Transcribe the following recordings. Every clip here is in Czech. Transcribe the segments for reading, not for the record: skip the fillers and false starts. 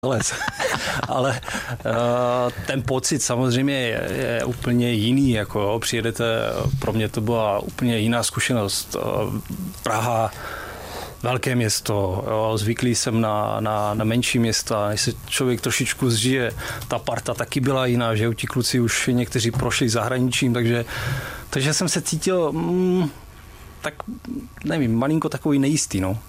ale ten pocit samozřejmě je úplně jiný, jako přijedete, pro mě to byla úplně jiná zkušenost. Praha, velké město, jo, zvyklý jsem na menší města, než se člověk trošičku zžije. Ta parta taky byla jiná, že ti kluci už někteří prošli zahraničím, takže jsem se cítil, tak nevím, malinko takový nejistý, no.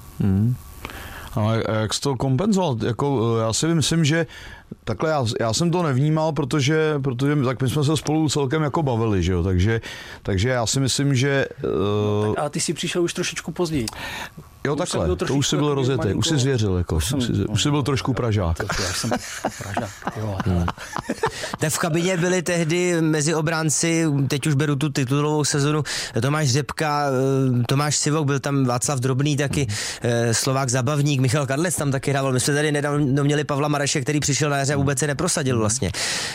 Ale jak jsi to kompenzoval? Jako, já si myslím, že takhle já jsem to nevnímal, protože tak my jsme se spolu celkem jako bavili, že jo? Takže já si myslím, že... No, tak, a ty jsi přišel už trošičku později. Jo, takhle, to už jsi byl rozjetý, už jsi zvěřil, jako, už jsi byl trošku Pražák. Já jsem Pražák, jo. Tak v kabině byli tehdy mezi obránci, teď už beru tu titulovou sezonu, Tomáš Řepka, Tomáš Sivok, byl tam Václav Drobný taky, Slovák Zabavník, Michal Kadlec tam taky hrával. My jsme tady nedávno měli Pavla Mareše, který přišel na jaře a vůbec se neprosadil vlastně.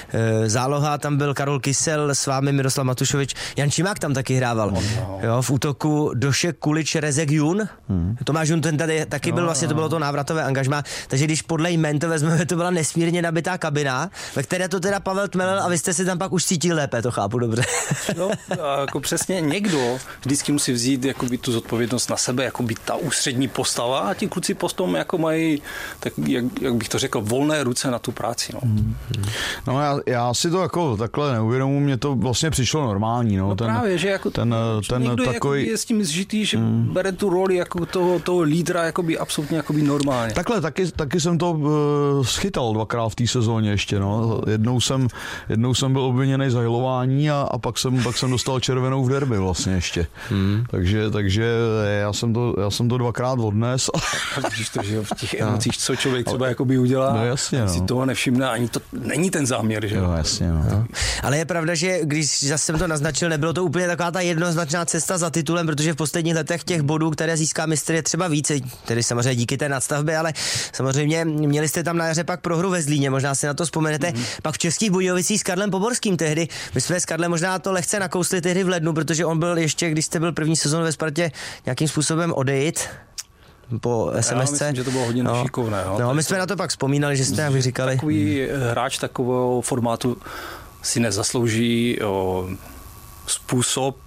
Záloha tam byl Karol Kysel, s vámi Miroslav Matušovič, Jan Čimák tam taky hrával. Jo, v útoku Došek, Kulič, Rezek, Jun. Tomáš Jun, ten tady taky byl, vlastně to bylo to návratové angažmá, takže když podle jmen to vezmeme, to byla nesmírně nabitá kabina, ve které to teda Pavel tmelil a vy jste si tam pak už cítil lépe, to chápu dobře. No, jako přesně někdo vždycky musí vzít jakoby tu zodpovědnost na sebe, jakoby ta ústřední postava a ti kluci potom jako mají, tak jak bych to řekl, volné ruce na tu práci. No, no já si to jako takhle neuvědomuji, mně to vlastně přišlo normální. No, právě, že jako někdo takový... je s tím zžitý, že bere tu roli jako toho lídra jakoby absolutně jakoby normálně. Takhle, taky jsem to schytal dvakrát v té sezóně ještě, no. Jednou jsem byl obviněný za hylování a pak jsem dostal červenou v derby vlastně ještě. Takže já jsem to dvakrát odnes. Vidíš to, že v těch emocích, co člověk třeba jakoby udělá, no jasně, si toho nevšimne, ani to není ten záměr, že jo. No jasně, no. Ale je pravda, že když zase jsem to naznačil, nebylo to úplně taková ta jednoznačná cesta za titulem, protože v posledních letech těch bodů, které získá mistr, je třeba více, tedy samozřejmě díky té nadstavbě, ale samozřejmě měli jste tam na jaře pak prohru ve Zlíně, možná si na to vzpomenete, pak v Českých Budějovicích s Karlem Poborským tehdy. My jsme s Karlem možná to lehce nakousli tehdy v lednu, protože on byl ještě, když jste byl první sezónu ve Spartě, nějakým způsobem odejít po SMSce. Já myslím, že to bylo hodně nešikovné. No, my jsme na to pak vzpomínali, že jste jak říkali. Takový hráč takového formátu si nezaslouží způsob,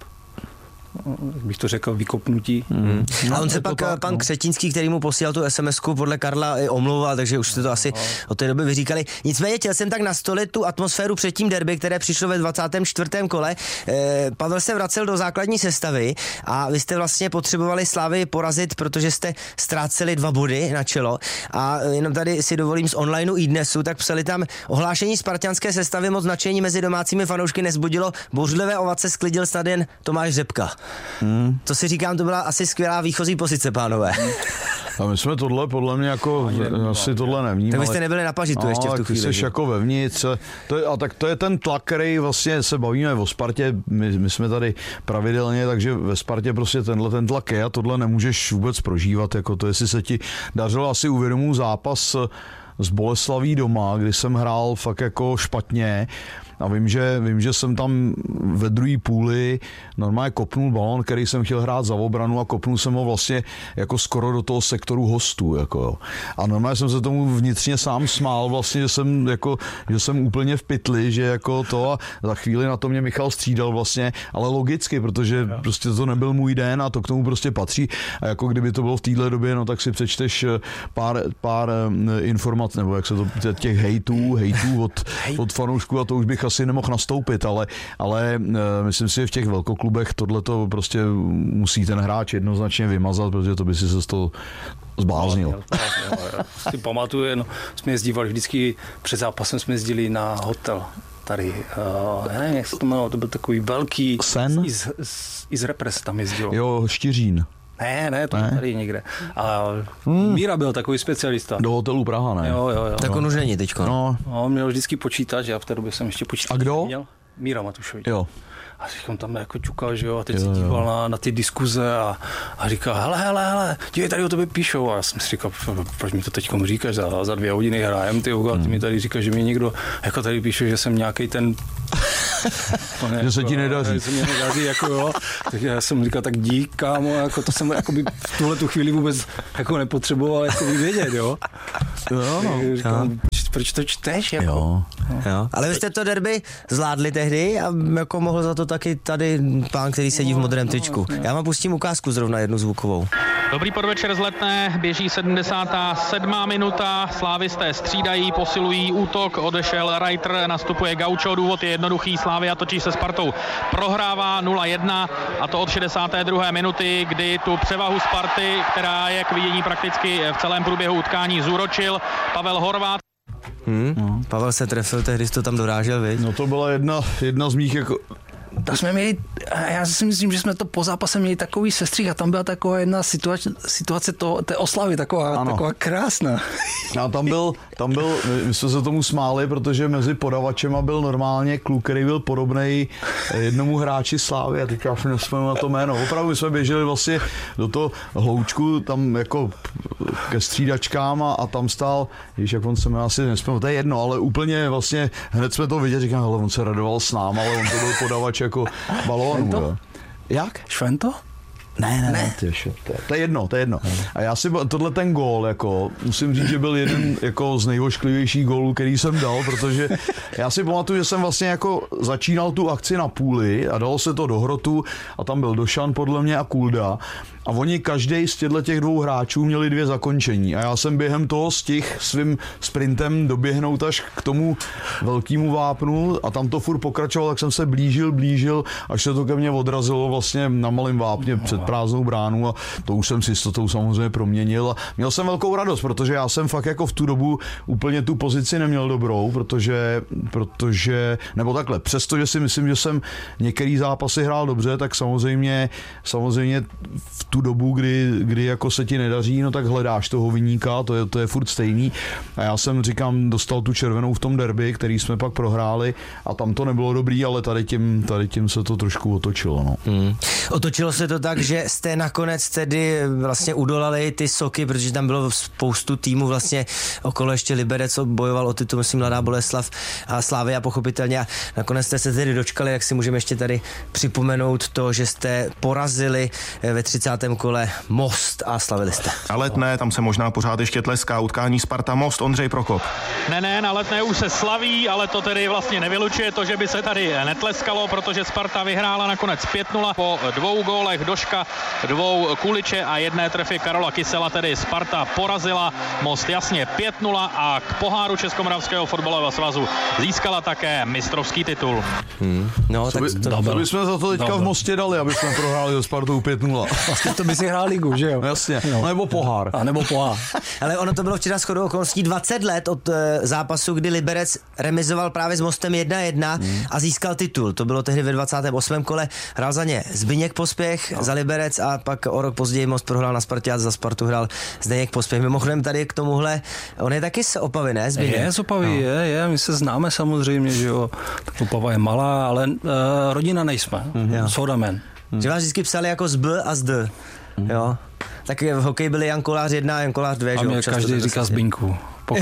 jak bych to řekl, vykopnutí. A on se pak pan Křetínský, který mu posílal tu SMS-ku, podle Karla i omlouval, takže už jste to asi od té doby vyříkali. Nicméně chtěl jsem tak nastolit tu atmosféru před tím derby, které přišlo ve 24. kole. Pavel se vracel do základní sestavy a vy jste vlastně potřebovali Slavii porazit, protože jste ztráceli 2 body na čelo. A jenom tady si dovolím z onlineu iDnesu, tak psali tam: ohlášení spartanské sestavy moc nadšení mezi domácími fanoušky nezbudilo, bouřlivé ovace sklidil snad jen Tomáš Řepka. To si říkám, to byla asi skvělá výchozí pozice, pánové. A my jsme tohle, podle mě, jako asi tohle nevnímali. Tak vy jste nebyli na pažitu ještě v tu chvíli. Ty jsi jako vevnitř. Tak to je ten tlak, který vlastně se bavíme o Spartě. My jsme tady pravidelně, takže ve Spartě prostě ten tlak je a tohle nemůžeš vůbec prožívat. Jako to, jestli se ti dařilo, asi uvědomuji zápas s Boleslaví doma, kdy jsem hrál fakt jako špatně. A vím, že jsem tam ve druhé půli normálně kopnul balón, který jsem chtěl hrát za obranu a kopnul jsem ho vlastně jako skoro do toho sektoru hostů. Jako. A normálně jsem se tomu vnitřně sám smál vlastně, že jsem úplně v pytli, že jako to a za chvíli na to mě Michal střídal vlastně, ale logicky, protože prostě to nebyl můj den a to k tomu prostě patří. A jako kdyby to bylo v téhle době, no tak si přečteš pár informací, nebo jak se to, těch hejtů od fanoušků a to už bych asi nemohl nastoupit, ale myslím si, že v těch velkoklubech tohleto prostě musí ten hráč jednoznačně vymazat, protože to by si se z toho zbláznil. Si pamatuju, jsme jezdívali vždycky před zápasem, jsme jezdili na hotel tady, já nevím, jak se to jmenovalo, to byl takový velký Sen? I z repres tam jezdilo. Jo, Štiřín. Ne, to je tady někde. A Míra byl takový specialista. Do hotelu Praha, ne? Jo. Tak on už není teďko. No. On měl vždycky počítač, já v té době jsem ještě počítač. A kdo? Měl. Míra Matušovič. Jo. A jsem tam jako čukal, že jo, a teď se díval na ty diskuze a říkal, hele, dívej, tady o tobě píšou. A já jsem si říkal, proč mi to teďkom říkáš, za 2 hodiny hrajem, ty mi tady říkáš, že mi někdo jako tady píše, že jsem nějaký ten... že se ti nedaří. Že se mi nedaří, jako jo. Tak já jsem říkal, tak dík, kámo, jako to jsem jakoby v tuhletu chvíli vůbec jako nepotřeboval jako vědět, jo. Proč to čteš? Jako? Jo. Ale vy jste to derby zvládli tehdy a jako mohl za to taky tady pán, který sedí v modrém tričku. Já vám pustím ukázku zrovna jednu zvukovou. Dobrý podvečer z Letné, běží 77. minuta, slávisté střídají, posilují útok, odešel Reiter, nastupuje Gaucho, důvod je jednoduchý, Slavia točí se Spartou, prohrává 0-1 a to od 62. minuty, kdy tu převahu Sparty, která je k vidění prakticky v celém průběhu utkání, zúročil Pavel Horvát. Pavel se trefil, tehdy jsi to tam dorážel, viď? No to byla jedna z mých jako... To jsme měli, já si myslím, že jsme to po zápase měli takový sestřih a tam byla taková jedna situace té oslavy, taková krásná. A tam byl, my jsme se tomu smáli, protože mezi podavačema byl normálně kluk, který byl podobnej jednomu hráči Slávy a teď já si nespomínám na to jméno. Opravdu my jsme běželi vlastně do toho hloučku, tam jako ke střídačkám a tam stál, jak on se jmenuje, asi nespomínám, to je jedno, ale úplně vlastně hned jsme to viděli, říkám, hele, on se radoval s náma, ale on to byl podavač jako balónů. Jak? Švento? Ne. To je jedno. A já si tohle ten gól, jako, musím říct, že byl jeden jako z nejvošklivějších gólů, který jsem dal, protože já si pamatuju, že jsem vlastně jako začínal tu akci na půli a dalo se to do hrotu a tam byl Došan podle mě a Kulda. A oni každý z těch dvou hráčů měli 2 zakončení. A já jsem během toho stihl svým sprintem doběhnout až k tomu velkému vápnu a tam to furt pokračovalo, tak jsem se blížil, až se to ke mně odrazilo vlastně na malém vápně před prázdnou bránu a to už jsem si s jistotou samozřejmě proměnil. A měl jsem velkou radost, protože já jsem fakt jako v tu dobu úplně tu pozici neměl dobrou, protože nebo takhle, přestože si myslím, že jsem některý zápasy hrál dobře, tak samozřejmě v tu dobu, kdy jako se ti nedaří, no tak hledáš toho viníka, to je furt stejný. A já jsem, říkám, dostal tu červenou v tom derby, který jsme pak prohráli a tam to nebylo dobrý, ale tady tím se to trošku otočilo. No. Otočilo se to tak, že jste nakonec tedy vlastně udolali ty Soky, protože tam bylo spoustu týmů vlastně okolo, ještě Liberec bojoval o titul, myslím, Mladá Boleslav a Slavia pochopitelně a nakonec jste se tedy dočkali, jak si můžeme ještě tady připomenout to, že jste porazili ve 30. kole Most a slavili jste. A Letné, tam se možná pořád ještě tleská, utkání Sparta Most, Ondřej Prokop. Ne, na Letné už se slaví, ale to tedy vlastně nevylučuje to, že by se tady netleskalo, protože Sparta vyhrála nakonec 5-0 po 2 gólech Doška, 2 Kuliče a 1 trefě Karola Kysela, tedy Sparta porazila Most jasně 5-0 a k poháru Českomoravského fotbalového svazu získala také mistrovský titul. No, tak to bychom za to teďka v Mostě dali, aby jsme prohráli do Spartou 5-0. Vlastně to by si hrál ligu, že jo? Jasně, no. Nebo pohár. Ale ono to bylo včera shodou okolností 20 let od zápasu, kdy Liberec remizoval právě s Mostem 1-1 a získal titul. To bylo tehdy ve 28. kole. Hrál za ně Zbyněk Pospěch za Liberec a pak o rok později Most prohrál na Spartě a za Spartu hrál Zdeněk Pospěch. Mimochodem tady k tomuhle, on je taky z Opavy, ne? Zbyněk? Je z Opavy, je. My se známe samozřejmě, že jo. Tak Opava je malá, ale rodina nejsme. Sodamen. Že vás vždycky psali jako z B a z D. Jo. Tak v hokeji byli Jan Kolář 1 a Jan Kolář 2. A mě každý říká Zbyňku.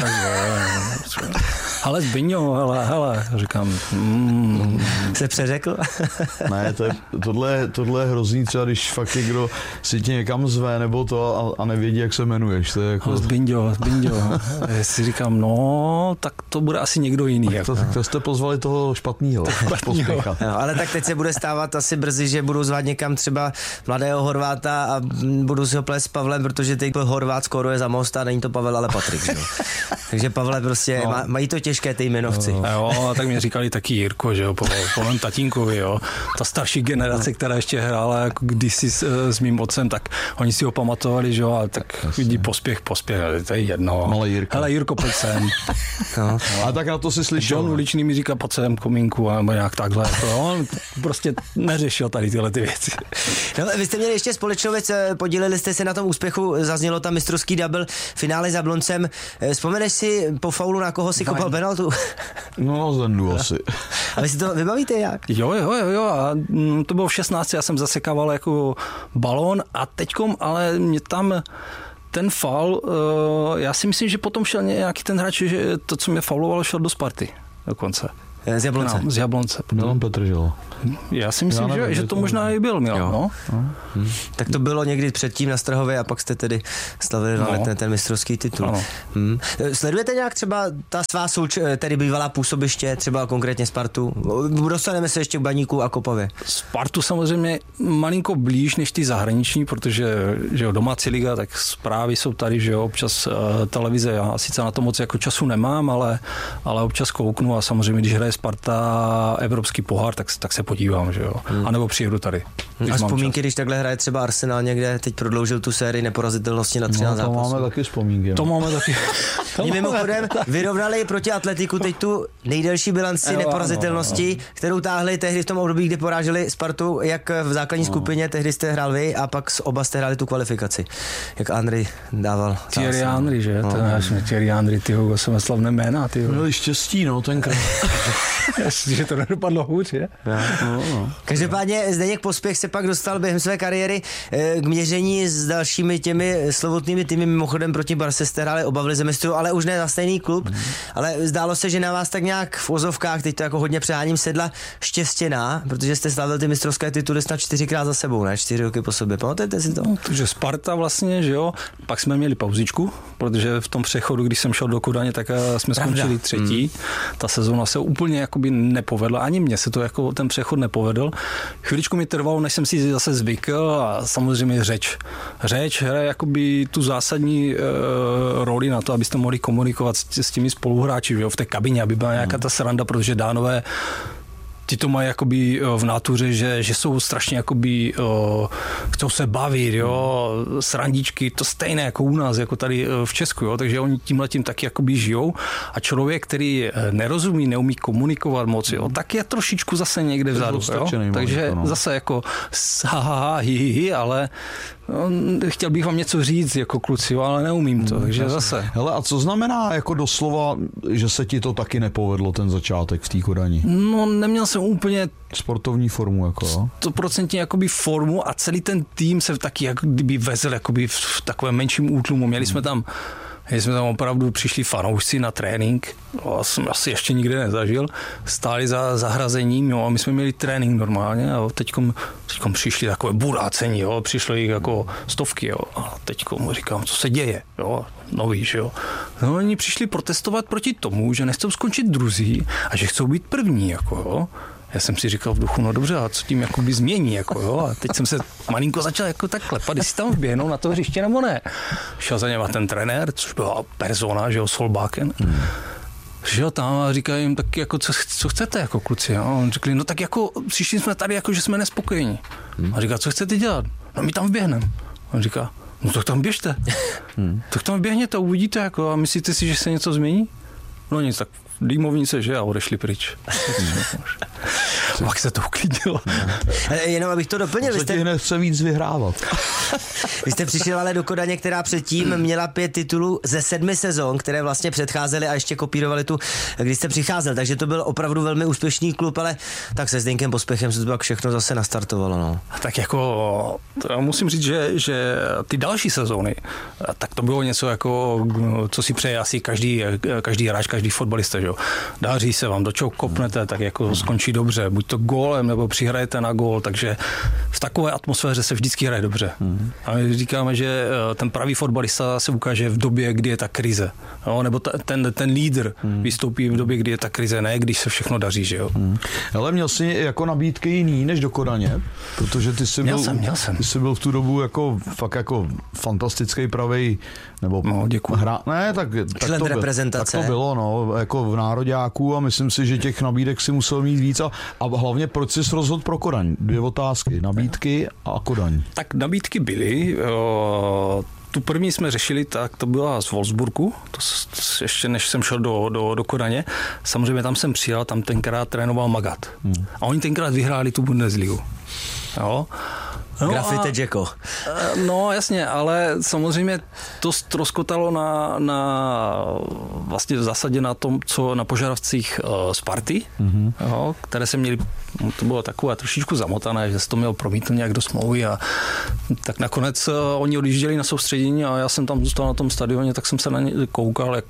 Ale Zbyňo, hele, říkám. Se přeřekl? Ne, tohle je hrozný, třeba když fakt někdo si tě někam zve nebo to a nevědí, jak se jmenuješ. To je jako... Zbyňo. Já si říkám, no, tak to bude asi někdo jiný. Jako. To jste pozvali toho špatnýho. Ale tak teď se bude stávat asi brzy, že budou zvát někam třeba mladého Horváta a budou si ho plést s Pavlem, protože teď Horvát skóruje za Most a není to Pavel, ale Patrik. Že? Takže Pavle prostě mají to těžké ty jmenovci. Jo, tak mě říkali taky Jirko, že jo, po mém tatínkovi, jo. Ta starší generace, která ještě hrála jako kdysi s mým otcem, tak oni si ho pamatovali, že jo, a tak vidí Pospěch, to je jedno. Malý Jirko. Hele, Jirko, pojď sem. No. A tak na to si slyšel. John Uličný mi říká, pojď sem komínku, nebo nějak takhle. On prostě neřešil tady tyhle ty věci. No, vy jste měli ještě společnou věc, podíleli jste se na tom úspěchu, zaznělo tam mistrovský double, finále za Bluncem. Vzpomeneš si po faulu, na koho si kopal penaltu? No, Zendu asi. A vy si to vybavíte jak? Jo, a to bylo v 16, já jsem zasekával jako balón a teďkom, ale mě tam ten faul, já si myslím, že potom šel nějaký ten hráč, že to, co mě faulovalo, šel do Sparty dokonce. Z Jablonce. No, z Jablonce. Milan Petržel. Já si myslím, že to možná i byl Milan, no. Tak to bylo někdy předtím na Strahově a pak jste tedy slavili ten mistrovský titul. Sledujete nějak třeba ta svá tedy bývalá působiště, třeba konkrétně Spartu? Dostaneme se ještě k Baníku a Kopavě. Spartu samozřejmě malinko blíž než ty zahraniční, protože že jo, domácí liga, tak zprávy jsou tady, že jo, občas televize, já sice na to moc jako času nemám, ale občas kouknu a samozřejmě, když hraje Sparta evropský pohár, tak se podívám, že jo. A nebo přijedu tady. A vzpomínky, když takhle hraje třeba Arsenal někde, teď prodloužil tu sérii neporazitelnosti na 13 zápasů. To máme taky vzpomínky. To máme taky. Mimochodem vyrovnali proti Atletiku teď tu nejdelší bilanci neporazitelnosti, kterou táhli tehdy v tom období, kdy poráželi Spartu, jak v základní skupině, tehdy jste hrál vy a pak oba jste hráli tu kvalifikaci. Jak Henry dával. Thierry Henry, že? Thierry Henry, tyho jsme slavné jména, tyho. Měli štěstí, no, tenkrát. Že to nedopadlo hůř, je? Každopádně Zdeněk Pospěch se pak dostal během své kariéry k měření s dalšími těmi slovutnými týmy, mimochodem proti Barse jste hráli oba v lize mistrů, ale už ne za stejný klub, ale zdálo se, že na vás tak nějak v ozovkách, teď to jako hodně přeháním, sedla štěstěná, protože jste slavil ty mistrovské tituly snad 4krát za sebou, ne? 4 roky po sobě, pamatujete si to? No, takže Sparta vlastně, že jo, pak jsme měli pauzičku, protože v tom přechodu, když jsem šel do Kodaně, tak jsme skončili třetí. Ta sezóna se úplně jakoby nepovedla, ani mně se to jako ten přechod nepovedl. Chviličku mi trvalo, než jsem si zase zvykl a samozřejmě řeč hraje jakoby tu zásadní roli na to, abyste mohli komunikovat s těmi spoluhráči, že jo, v té kabině, aby byla nějaká ta sranda, protože Dánové ti to mají jakoby v nátuře, že jsou strašně jakoby chcou se bavit, jo, srandičky, to stejné jako u nás, jako tady v Česku, jo, takže oni tímhletím taky jakoby žijou a člověk, který nerozumí, neumí komunikovat moc, jo, tak je trošičku zase někde vzadu, jo, takže zase jako hi, ale chtěl bych vám něco říct jako kluci, ale neumím to, takže zase. Hele, a co znamená jako doslova, že se ti to taky nepovedlo, ten začátek v té Kodani? No, neměl jsem úplně sportovní formu, jako 100% jakoby formu a celý ten tým se taky jak kdyby vezl jakoby v takovém menším útlumu. Měli jsme tam opravdu, přišli fanoušci na trénink, to jsem asi ještě nikdy nezažil, stáli za zahrazením, jo, a my jsme měli trénink normálně a teďkom přišli takové burácení, jo, přišlo jich jako stovky, jo, a teďkom říkám, co se děje, jo, nový, že jo. No, oni přišli protestovat proti tomu, že nechcou skončit druzí a že chcou být první, jako jo. Já jsem si říkal v duchu, no dobře, a co tím jakoby změní, jako jo, a teď jsem se malinko začal jako tak klepat, jestli tam vběhnou na to hřiště nebo ne. Šel za něma ten trenér, což byla persona, že jo, Solbakken. Přišel tam a říká jim, tak jako, co chcete, jako kluci, a on řekli, no tak jako, přišli jsme tady, jako, že jsme nespokojení. A říká, co chcete dělat? No my tam vběhneme. On říká, no tak tam běžte. Tak tam běhněte, uvidíte, jako, a myslíte si, že se něco změní? No nic, tak dýmovnice, že? A odešli pryč. Pak se to uklidnilo. Jenom abych to doplnil. Co ti nechce víc vyhrávat. Vy jste přišel ale do Kodaně, která předtím měla 5 titulů ze 7 sezon, které vlastně předcházely a ještě kopírovali tu, když jste přicházel. Takže to byl opravdu velmi úspěšný klub, ale tak se Zdeňkem Pospěchem se to pak všechno zase nastartovalo. No. Tak jako, musím říct, že ty další sezóny, tak to bylo něco jako, co si přeje asi každý hráč, každý fotbalista, že jo. Daří se vám, do čeho kopnete, tak jako skončí dobře, buď to gólem, nebo přihrajete na gól, takže v takové atmosféře se vždycky hraje dobře. A my říkáme, že ten pravý fotbalista se ukáže v době, kdy je ta krize. Jo? Nebo ten lídr vystoupí v době, kdy je ta krize, ne když se všechno daří, že jo. Ale měl jsi jako nabídky jiný než do Kodaně? Protože ty jsi měl jsem. Ty jsi byl v tu dobu jako fakt jako fantastický pravej, nebo ne, tak člen reprezentace. Tak to bylo, no, jako v nároďáku a myslím si, že těch nabídek si musel mít víc a hlavně proč jsi rozhodl pro Kodaň? 2 otázky, nabídky a Kodaň. Tak nabídky byly, tu první jsme řešili, tak to byla z Wolfsburgu, to ještě než jsem šel do Kodaně. Samozřejmě tam jsem přijel, tam tenkrát trénoval Magat. A oni tenkrát vyhráli tu Bundesligu. Jo. No Grafite Jacko. No jasně, ale samozřejmě to ztroskotalo vlastně v zásadě na tom, co na požadavcích Sparty, jo, které se měly, to bylo takové trošičku zamotané, že se to mělo promítnout nějak do smlouvy a tak nakonec oni odjížděli na soustředění a já jsem tam zůstal na tom stadioně, tak jsem se na ně koukal, jak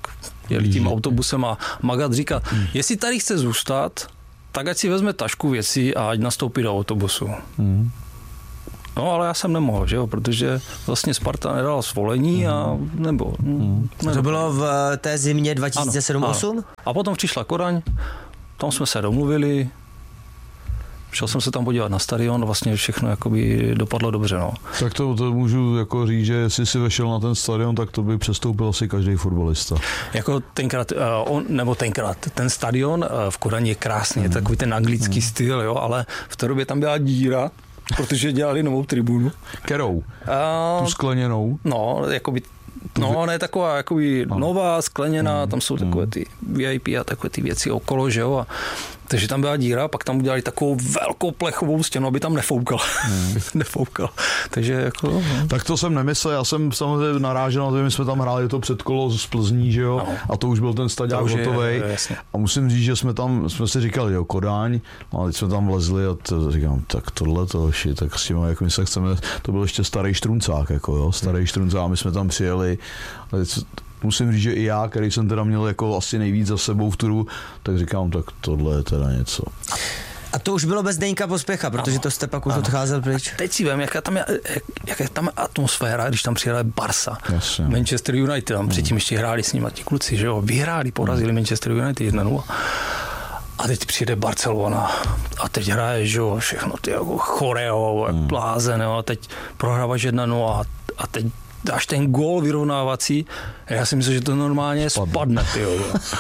jeli tím autobusem a Magat říká, jestli tady chce zůstat, tak ať si vezme tašku věcí a ať nastoupí do autobusu. No, ale já jsem nemohl, že jo, protože vlastně Sparta nedala svolení a nebo. To bylo v té zimě 2007-2008? A potom přišla Kodaň, tam jsme se domluvili, šel jsem se tam podívat na stadion, vlastně všechno jakoby dopadlo dobře, no. Tak to můžu jako říct, že jestli si vešel na ten stadion, tak to by přestoupil asi každý fotbalista. Jako tenkrát, ten stadion v Kodani je krásný, je takový ten anglický styl, jo, ale v té době tam byla díra, protože dělali novou tribunu. Kterou? Tu skleněnou? No, jakoby, ne taková jakoby nová, skleněná, tam jsou takové ty VIP a takové ty věci okolo, že jo, a takže tam byla díra, pak tam udělali takovou velkou plechovou stěnu, aby tam nefoukal. Nefoukal. Takže jako... No. Tak to jsem nemyslel, já jsem samozřejmě narážel na to, my jsme tam hráli to předkolo z Plzní, že jo, no. A to už byl ten stadion hotovej. A musím říct, že jsme si říkali, jo, Kodáň, a teď jsme tam vlezli a říkám, tak tohle to tak s tím, jak my se chceme, to byl ještě starý Štruncák, jako jo, starý Štruncák, a my jsme tam přijeli, a teď, musím říct, že i já, který jsem teda měl jako asi nejvíc za sebou v turu, tak říkám, tak tohle je teda něco. A to už bylo bez Zdeňka Pospěcha, protože to jste pak už odcházel pryč. Teď si vím, jaká tam je atmosféra, když tam přijela Barca, Jasně. Manchester United, tam předtím ještě hráli s nimi ti kluci, že jo, vyhráli, porazili Manchester United 1-0. A teď přijde Barcelona a teď hraje, že jo, všechno ty jako choreo, blázen, jo, a teď prohráváš 1-0 a teď dáš ten gól vyrovnávací, já si myslím, že to normálně spadne, tyjo.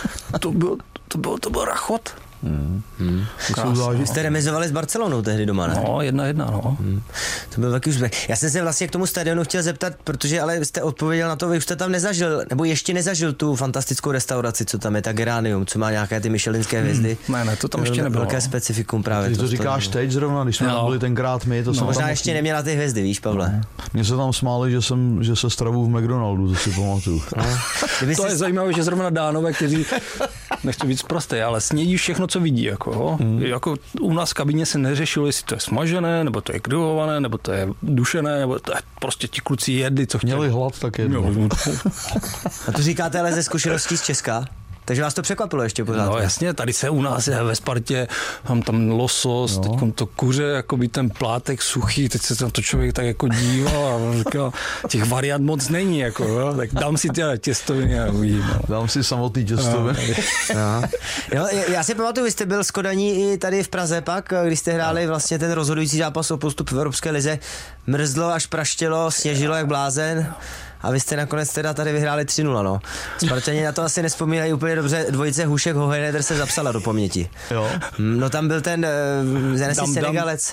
To byl rachot. Vy jste remizovali s Barcelonou tehdy doma, ne? No, 1-1, no. To byl velký úspěch. Já jsem se vlastně k tomu stadionu chtěl zeptat, protože ale jste odpověděl na to, vy už jste tam nezažil, nebo ještě nezažil tu fantastickou restauraci, co tam je, ta Geranium, co má nějaké ty michelinské hvězdy. Ne, to tam ještě nebylo. Velké specifikum právě. Ty to říkáš teď zrovna, když jsme tam byli tenkrát my. To možná tam ještě neměla ty hvězdy, víš, Pavle. Mně se tam smáli, že se stravu v McDonaldu, to si pamatuju. To je zajímavé, že zrovna Dánové, kteří nechci být sprostý, ale snědí všechno, co vidí. Jako u nás v kabině se neřešilo, jestli to je smažené, nebo to je grillované, nebo to je dušené, nebo to je prostě ti kluci jedli, co chtěli. Měli hlad, tak jedli. A to říkáte ale ze zkušeností z Česka? Takže vás to překvapilo ještě pořád? No jasně, tady se u nás je ve Spartě, mám tam losos, teď to kuře, jakoby ten plátek suchý, teď se tam to člověk tak jako díval a říkal, těch variant moc není, jako, jo? Tak dám si ty těstoviny a uvidím. No. Dám si samotný těstoviny. Jo, já si pamatuju, vy jste byl s Kodaní i tady v Praze pak, když jste hráli vlastně ten rozhodující zápas o postup v Evropské lize. Mrzlo až praštělo, sněžilo jak blázen. A vy jste nakonec teda tady vyhráli 3-0, no. Spartani na to asi nevzpomínají úplně dobře, dvojice Hušek Hoheneder se zapsala do paměti. Jo. No tam byl ten Senegalec.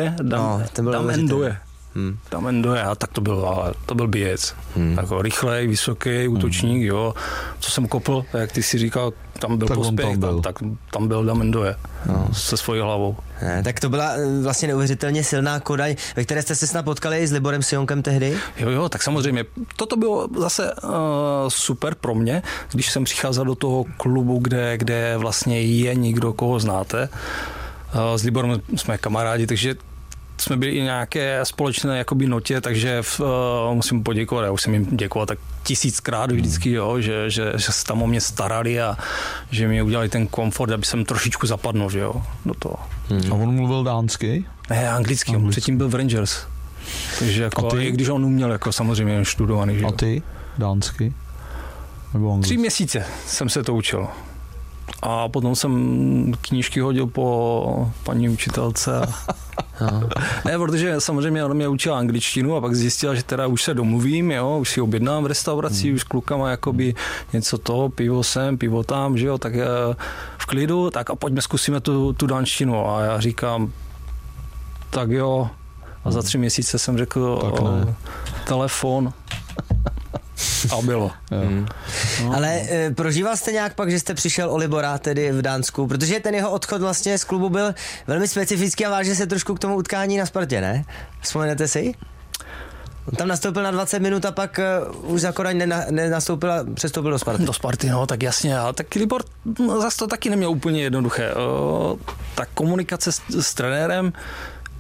Tam Endoje, a tak to byl bijec. Jako rychlej, vysoký útočník, jo. Co jsem kopl, jak ty si říkal, tam byl Pospěch, tam byl Dam Endoje se svojí hlavou. Ne, tak to byla vlastně neuvěřitelně silná Kodaň, ve které jste se snad potkali i s Liborem Sionkem tehdy? Jo, tak samozřejmě. Toto bylo zase super pro mě, když jsem přicházel do toho klubu, kde vlastně je někdo, koho znáte. S Liborem jsme kamarádi, takže jsme byli i nějaké společné jakoby notě, takže musím poděkovat, já už jsem jim děkoval tak 1000krát vždycky, jo, že se tam o mě starali a že mi udělali ten komfort, aby jsem trošičku zapadnul, že jo, do toho. A on mluvil dánsky? Ne, anglicky. On předtím byl v Rangers. Takže jako, i když on uměl, jako samozřejmě študovaný, že jo. A ty? Dánsky? Nebo anglicky? 3 měsíce jsem se to učil. A potom jsem knížky hodil po paní učitelce. Ne, protože samozřejmě ona mě učila angličtinu a pak zjistila, že teda už se domluvím, jo, už si objednám v restauraci, už s klukama jakoby něco to, pivo sem, pivo tam, že jo, tak v klidu, tak a pojďme zkusíme tu dánštinu. A já říkám, tak jo, a za 3 měsíce jsem řekl telefon. A bylo. No. Ale prožíval jste nějak pak, že jste přišel o Libora tedy v Dánsku, protože ten jeho odchod vlastně z klubu byl velmi specifický a váže se trošku k tomu utkání na Spartě, ne? Vzpomenete si? On tam nastoupil na 20 minut a pak už za Kodaň nenastoupil a přestoupil do Sparty. Do Sparty, no, tak jasně. Ale tak Libor zase to taky neměl úplně jednoduché. Ta komunikace s trenérem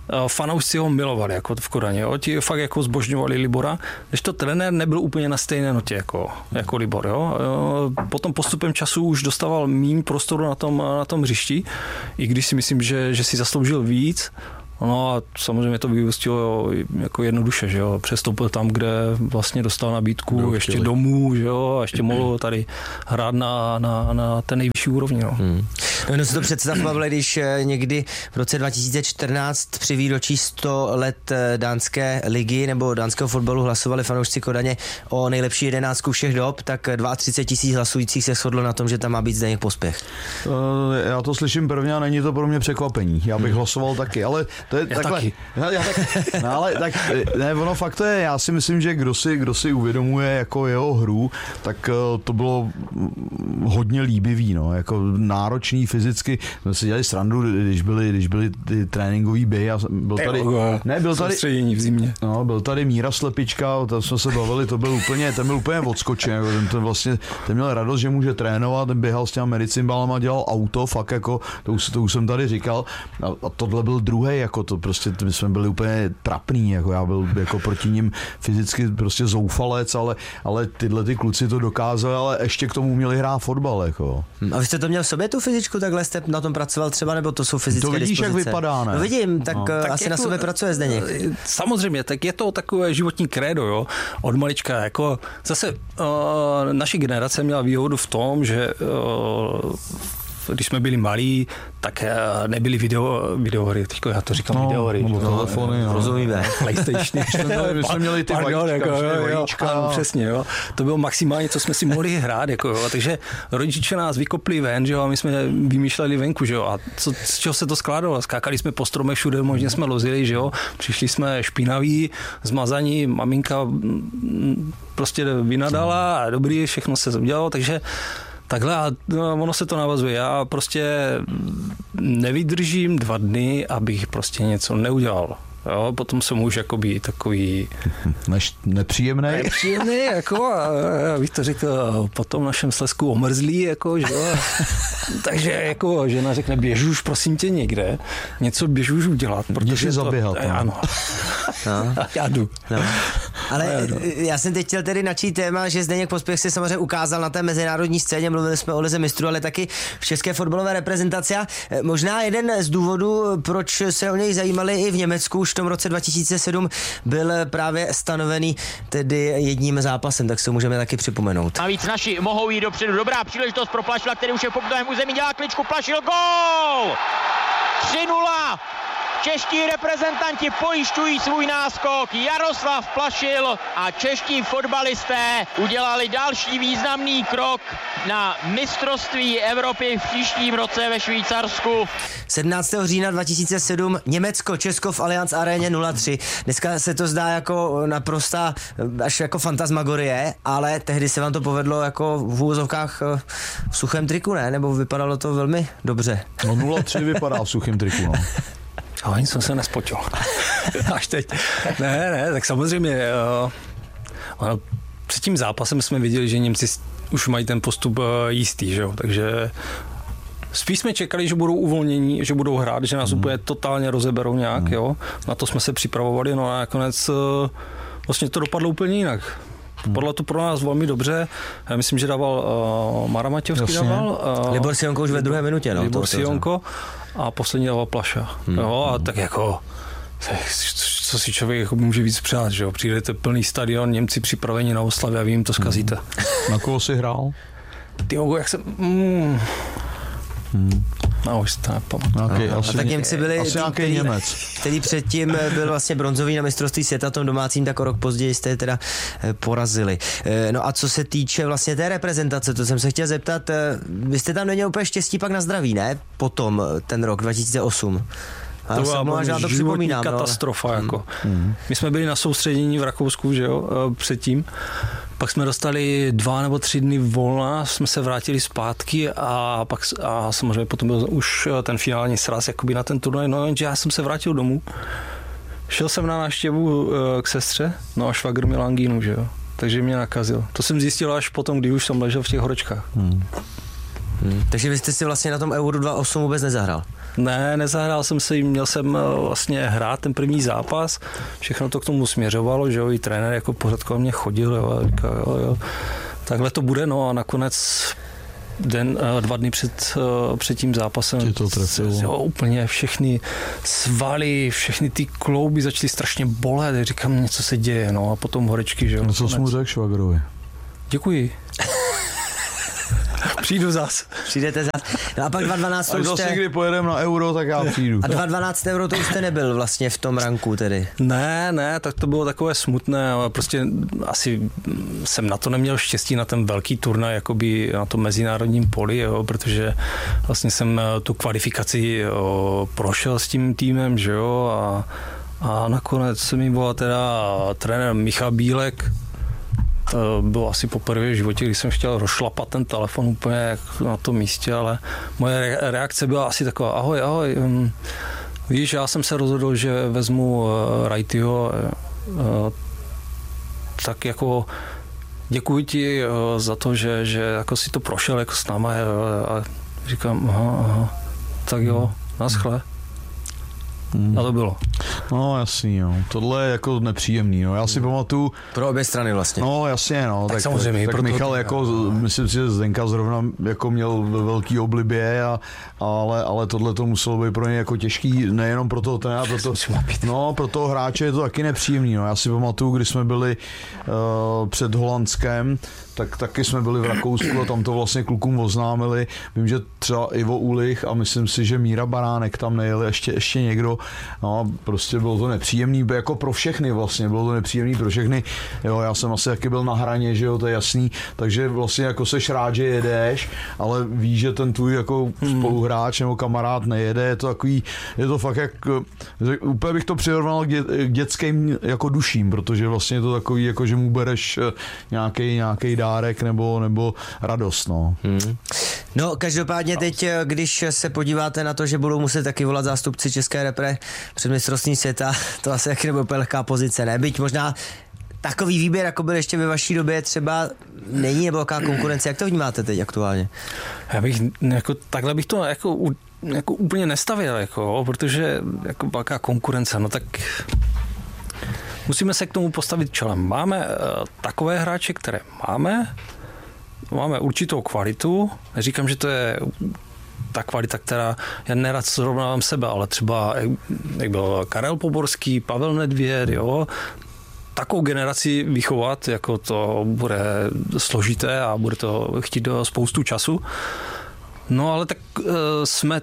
fanoušci ho milovali jako v Kodaně, jo? Ti fakt jako zbožňovali Libora, když to trenér nebyl úplně na stejné notě jako Libor. Jo? Potom postupem času už dostával méně prostoru na tom hřišti, i když si myslím, že si zasloužil víc. No a samozřejmě to vyústilo jako jednoduše, že jo, přestoupil tam, kde vlastně dostal nabídku ještě domů, že jo, a ještě mohl tady hrát na ten nejvyšší úrovni, no. No si to představovali, když někdy v roce 2014 při výročí 100 let dánské ligy nebo dánského fotbalu hlasovali fanoušci Kodaně o nejlepší 11 všech dob, tak 32 000 hlasujících se shodlo na tom, že tam má být Zdeněk Pospěch. Já to slyším prvně a není to pro mě překvapení. Já bych hlasoval taky, ale to je já takhle. Taky. No, ale tak, ne, ono fakt to je, já si myslím, že kdo si uvědomuje jako jeho hru, tak to bylo hodně líbivý, no, jako náročný fyzicky. Jsme si dělali srandu, když byly ty tréninkový běhy a byl tady soustředění v zimě. No, byl tady Míra Slepička, tam jsme se bavili, ten byl úplně odskočen, jako ten měl radost, že může trénovat, ten běhal s těma medicimbalama, dělal auto, fakt jako, to už jsem tady říkal, a tohle byl druhý, jako to prostě, my jsme byli úplně trapný, jako já byl jako proti ním fyzicky prostě zoufalec, ale tyhle ty kluci to dokázali, ale ještě k tomu měli hrát fotbal, jako. A vy jste to měl v sobě tu fyzičku, takhle jste na tom pracoval třeba, nebo to jsou fyzické dispozice? To vidíš, dispozice? Jak vypadá, ne? No vidím, tak asi jako, na sobě pracuje Zdeněk. Samozřejmě, tak je to takové životní krédo, jo, od malička, jako zase naše generace měla výhodu v tom, že když jsme byli malí, tak nebyly videohry, teďko já to říkám videohry. Telefony, rozumíme. PlayStation. My jsme měli ty vajíčka. Ano, přesně, jo. To bylo maximálně, co jsme si mohli hrát, jako jo. Takže rodiče nás vykopli ven, že jo, a my jsme vymýšleli venku, že jo. A z čeho se to skládalo? Skákali jsme po stromech, všude možně jsme lozili, že jo. Přišli jsme špinaví, zmazaní, maminka prostě vynadala a dobrý, všechno se udělalo, takže takhle a ono se to navazuje. Já prostě nevydržím 2 dny, abych prostě něco neudělal. Jo, potom jsem už jakoby takový... Nepříjemný, jako, já bych to řekl, potom našem Slezsku omrzlý, jako, že jo. Takže jako žena řekne, běž už prosím tě někde, něco běž už udělat, protože zaběhat, ano. No. Já jdu. No. Ale já jsem teď chtěl tedy načít téma, že Zdeněk Pospěch si samozřejmě ukázal na té mezinárodní scéně, mluvili jsme o lize mistrů, ale taky v české fotbalové reprezentaci. Možná jeden z důvodů, proč se o něj zajímali i v Německu, už v tom roce 2007 byl právě stanovený tedy jedním zápasem, tak se můžeme taky připomenout. Navíc naši mohou jít dopředu. Dobrá příležitost pro Plašila, který už je v pokutovém území, dělá kličku, Plašil, gól! 3-0! Čeští reprezentanti pojišťují svůj náskok. Jaroslav Plašil a čeští fotbalisté udělali další významný krok na mistrovství Evropy v příštím roce ve Švýcarsku. 17. října 2007 Německo, Česko v Allianz Aréně 0-3. Dneska se to zdá jako naprostá až jako fantasmagorie, ale tehdy se vám to povedlo jako v úvozovkách v suchém triku, ne? Nebo vypadalo to velmi dobře? No 0-3 vypadá v suchém triku, no. A nic jsem se nespočil. Až teď. Ne, tak samozřejmě před tím zápasem jsme viděli, že Němci už mají ten postup jistý, že jo, takže spíš jsme čekali, že budou uvolnění, že budou hrát, že nás úplně totálně rozeberou nějak, jo. Na to jsme se připravovali, no a nakonec vlastně to dopadlo úplně jinak. Podle to pro nás velmi dobře. Já myslím, že dával Mara Matějovský dával. Libor Sionko už ve 2. minutě. No, Libor Sionko a poslední dával Plaša. Jo, a tak jako co si člověk jako může víc přát, že jo? Přijdete plný stadion, Němci připraveni na oslavy a vy jim to zkazíte. Na koho jsi hrál? Tyjo, jak jsem... No, už to nepamatuji. A tak Němci byli nějaký Němec, který předtím byl vlastně bronzový na mistrovství světa tom domácím, tak o rok později jste je teda porazili. No a co se týče vlastně té reprezentace, to jsem se chtěl zeptat, vy jste tam neměl úplně štěstí pak na zdraví, ne? Potom ten rok 2008. To byla životní katastrofa. Jako. My jsme byli na soustředění v Rakousku, že jo, předtím. Pak jsme dostali 2 nebo 3 dny volna, jsme se vrátili zpátky a samozřejmě potom byl už ten finální sraz jakoby na ten turnaj. No jenže já jsem se vrátil domů. Šel jsem na návštěvu k sestře, no a švagr měl angínu, že jo. Takže mě nakazil. To jsem zjistil až potom, když už jsem ležel v těch horečkách. Takže vy jste si vlastně na tom Euro 2008 vůbec nezahrál? Ne, nezahrál jsem si, měl jsem vlastně hrát ten první zápas, všechno to k tomu směřovalo, že jo, i trenér jako pořád kolem mě chodil, jo, a říkal, jo, takhle to bude, no a nakonec 2 dny před tím zápasem jo, úplně všechny svaly, všechny ty klouby začaly strašně bolet, říkám, něco se děje, no a potom horečky, že jo. No co jsi mu řekl švagrovi? Děkuji. Přijdu zas. Přijdete zas. No a pak 2012 to už jste... někdy pojedeme na Euro, tak já přijdu. A 2012 Euro to už jste nebyl vlastně v tom ranku tedy? Ne, tak to bylo takové smutné, ale prostě asi jsem na to neměl štěstí na ten velký turnaj, jakoby na tom mezinárodním poli, jo, protože vlastně jsem tu kvalifikaci prošel s tím týmem, že jo, a nakonec mi byl teda trenér Michal Bílek. To bylo asi poprvé v životě, když jsem chtěl rozšlapat ten telefon úplně na tom místě, ale moje reakce byla asi taková, ahoj, víš, já jsem se rozhodl, že vezmu Wrightyho, tak jako děkuji ti za to, že jako si to prošel jako s náma a říkám, aha, tak jo, naschle. A to bylo. No jasný, no. Tohle je jako nepříjemný, no. Já si pamatuju... Pro obě strany vlastně. No jasně, no. Tak samozřejmě. Tak Michal jako, myslím si, že Zdenka zrovna jako měl velký oblibě, ale tohle to muselo být pro ně jako těžký, nejenom pro toho trenéra, pro toho hráče je to taky nepříjemný, no. Já si pamatuju, když jsme byli před Holandskem, tak taky jsme byli v Rakousku a tam to vlastně klukům oznámili. Vím, že třeba Ivo Ulich a myslím si, že Míra Baránek tam nejeli, ještě někdo. No, prostě bylo to nepříjemný, jako pro všechny vlastně, bylo to nepříjemný pro všechny. Jo, já jsem asi taky byl na hraně, že jo, to je jasný. Takže vlastně jako seš rád, že jedeš, ale víš, že ten tvůj jako spoluhráč nebo kamarád nejede, je to takový, je to fakt jak, úplně bych to přirovnal k dětským jako duším, protože vlastně je to takový, jako že mu bereš nějaký dárek nebo radost, no. No, každopádně teď, když se podíváte na to, že budou muset taky volat zástupci české repre před mistrovstvím světa, to asi taky nebude úplně lehká pozice, ne? Byť možná takový výběr, jako byl ještě ve vaší době, třeba není nebo jaká konkurence, jak to vnímáte teď aktuálně? Já bych, jako, takhle bych to jako úplně nestavil, jako, protože jako jaká konkurence, no tak musíme se k tomu postavit čelem. Máme takové hráče, které máme určitou kvalitu, neříkám, že to je ta kvalita, která, já nerad srovnávám sebe, ale třeba jak byl Karel Poborský, Pavel Nedvěd, jo, takovou generaci vychovat, jako to bude složité a bude to chtít spoustu času. No ale tak jsme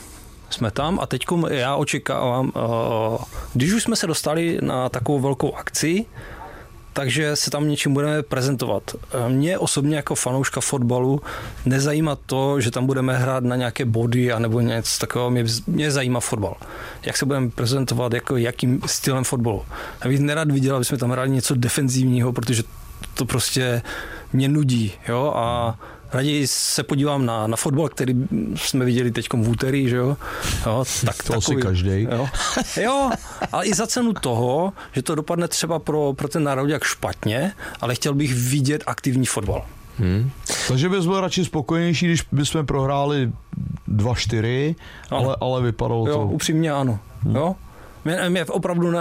tam a teď já očekávám, když už jsme se dostali na takovou velkou akci, takže se tam něčím budeme prezentovat. Mě osobně jako fanouška fotbalu nezajímá to, že tam budeme hrát na nějaké body anebo něco takového. Mě zajímá fotbal. Jak se budeme prezentovat, jako jakým stylem fotbalu. Já bych nerad viděl, aby jsme tam hráli něco defenzivního, protože to prostě mě nudí. Jo? A raději se podívám na fotbal, který jsme viděli teď v úterý, že jo? Jo, tak to asi každej. Jo, ale i za cenu toho, že to dopadne třeba pro ten národák špatně, ale chtěl bych vidět aktivní fotbal. Takže bys byl radši spokojenější, když bychom prohráli 2-4, ale vypadalo to... Jo, upřímně ano. Jo? Mě opravdu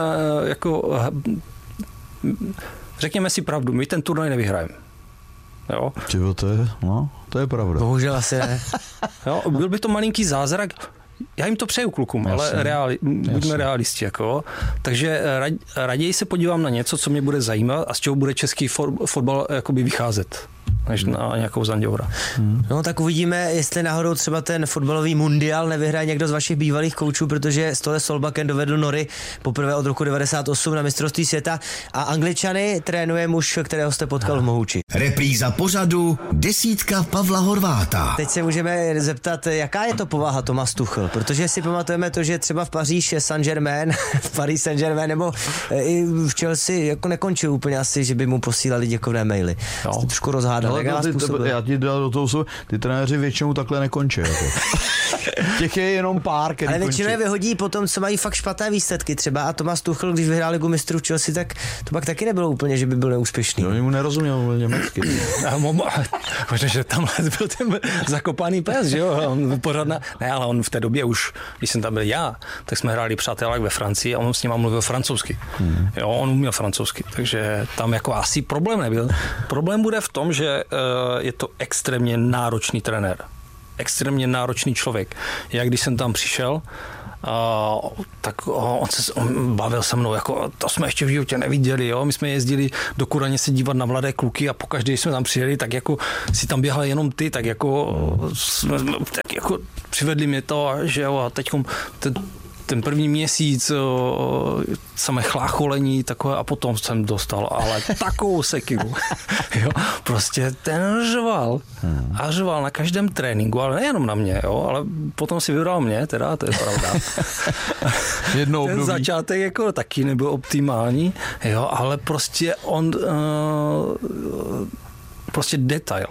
řekněme si pravdu, my ten turnaj nevyhrajeme. Jo. Čivo, to je pravda. Bohužel asi ne. Jo, byl by to malinký zázrak. Já jim to přeju klukům, ale buďme realisti. Jako. Takže raději se podívám na něco, co mě bude zajímat a z čeho bude český fotbal jakoby vycházet, než na nějakou Zanděura. No tak uvidíme, jestli náhodou třeba ten fotbalový mundial nevyhraje někdo z vašich bývalých koučů, protože Ståle Solbakken dovedl Nory poprvé od roku 98 na mistrovství světa a Angličany trénuje muž, kterého jste potkal v Mohuči. Repríza pořadu Desítka Pavla Horváta. Teď se můžeme zeptat, jaká je to povaha Thomas Tuchel, protože si pamatujeme to, že třeba v Paříž Saint-Germain, v Paris Saint-Germain nebo i v Chelsea jako nekončil úplně asi, že by mu posílali děkovné maily. Jste trošku rozhádali. já ti dal do toho, ty trenéři většinou takhle nekončí. Jako. Těch je jenom pár, který ale většinou končí. je vyhodí potom, co mají fakt špatné výsledky třeba a Thomas Tuchel, když vyhrál Ligu mistrů Chelsea, tak to pak taky nebylo úplně, že by byl neúspěšný. No, mu nerozuměl německy. Možná, že tamhle byl ten zakopaný pes, že jo? Ne, ale on v té době už, když jsem tam byl já, tak jsme hráli přátelák ve Francii a on s nima mluvil francouzsky. Jo, on uměl francouzsky, takže tam jako asi problém nebyl. Problém bude v tom, že je to extrémně náročný trenér. Extrémně náročný člověk. Jak když jsem tam přišel, tak on bavil se mnou, jako to jsme ještě v životě neviděli, jo? My jsme jezdili do Kuraně se dívat na mladé kluky a pokaždé, když jsme tam přijeli, tak jako si tam běhal jenom ty, tak jako přivedli mě to, že jo, a teďkom ten první měsíc samé chlácholení takové a potom jsem dostal ale takovou sekiru. Jo, prostě ten řval a řval na každém tréninku, ale nejenom na mě, jo, ale potom si vybral mě, teda, to je pravda. Ten začátek jako taky nebyl optimální, jo, ale prostě on prostě detail.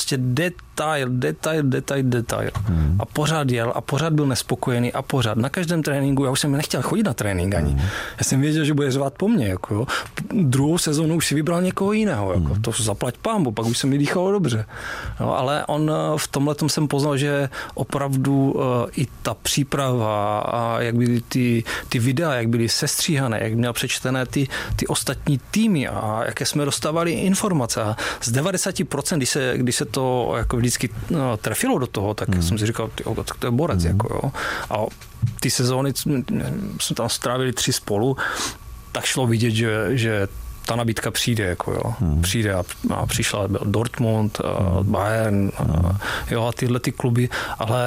A pořád jel a pořád byl nespokojený a pořád na každém tréninku, já už jsem nechtěl chodit na trénink ani. Já jsem věděl, že bude řvát po mně, jako jo. Druhou sezónu už si vybral někoho jiného, jako. To zaplať pánbu, pak už se mi dýchalo dobře. No, ale on v tomhletom jsem poznal, že opravdu i ta příprava a jak byly ty videa, jak byly sestříhané, jak měl přečtené ty ostatní týmy a jaké jsme dostávali informace. A z 90%, když se to jako vždycky trefilo do toho, tak jsem si říkal, tak to je borec. Jako, jo. A ty sezóny jsme tam strávili 3 spolu, tak šlo vidět, že ta nabídka přijde, jako jo. Přijde a přišla Dortmund, Bayern, jo, a tyhle ty kluby, ale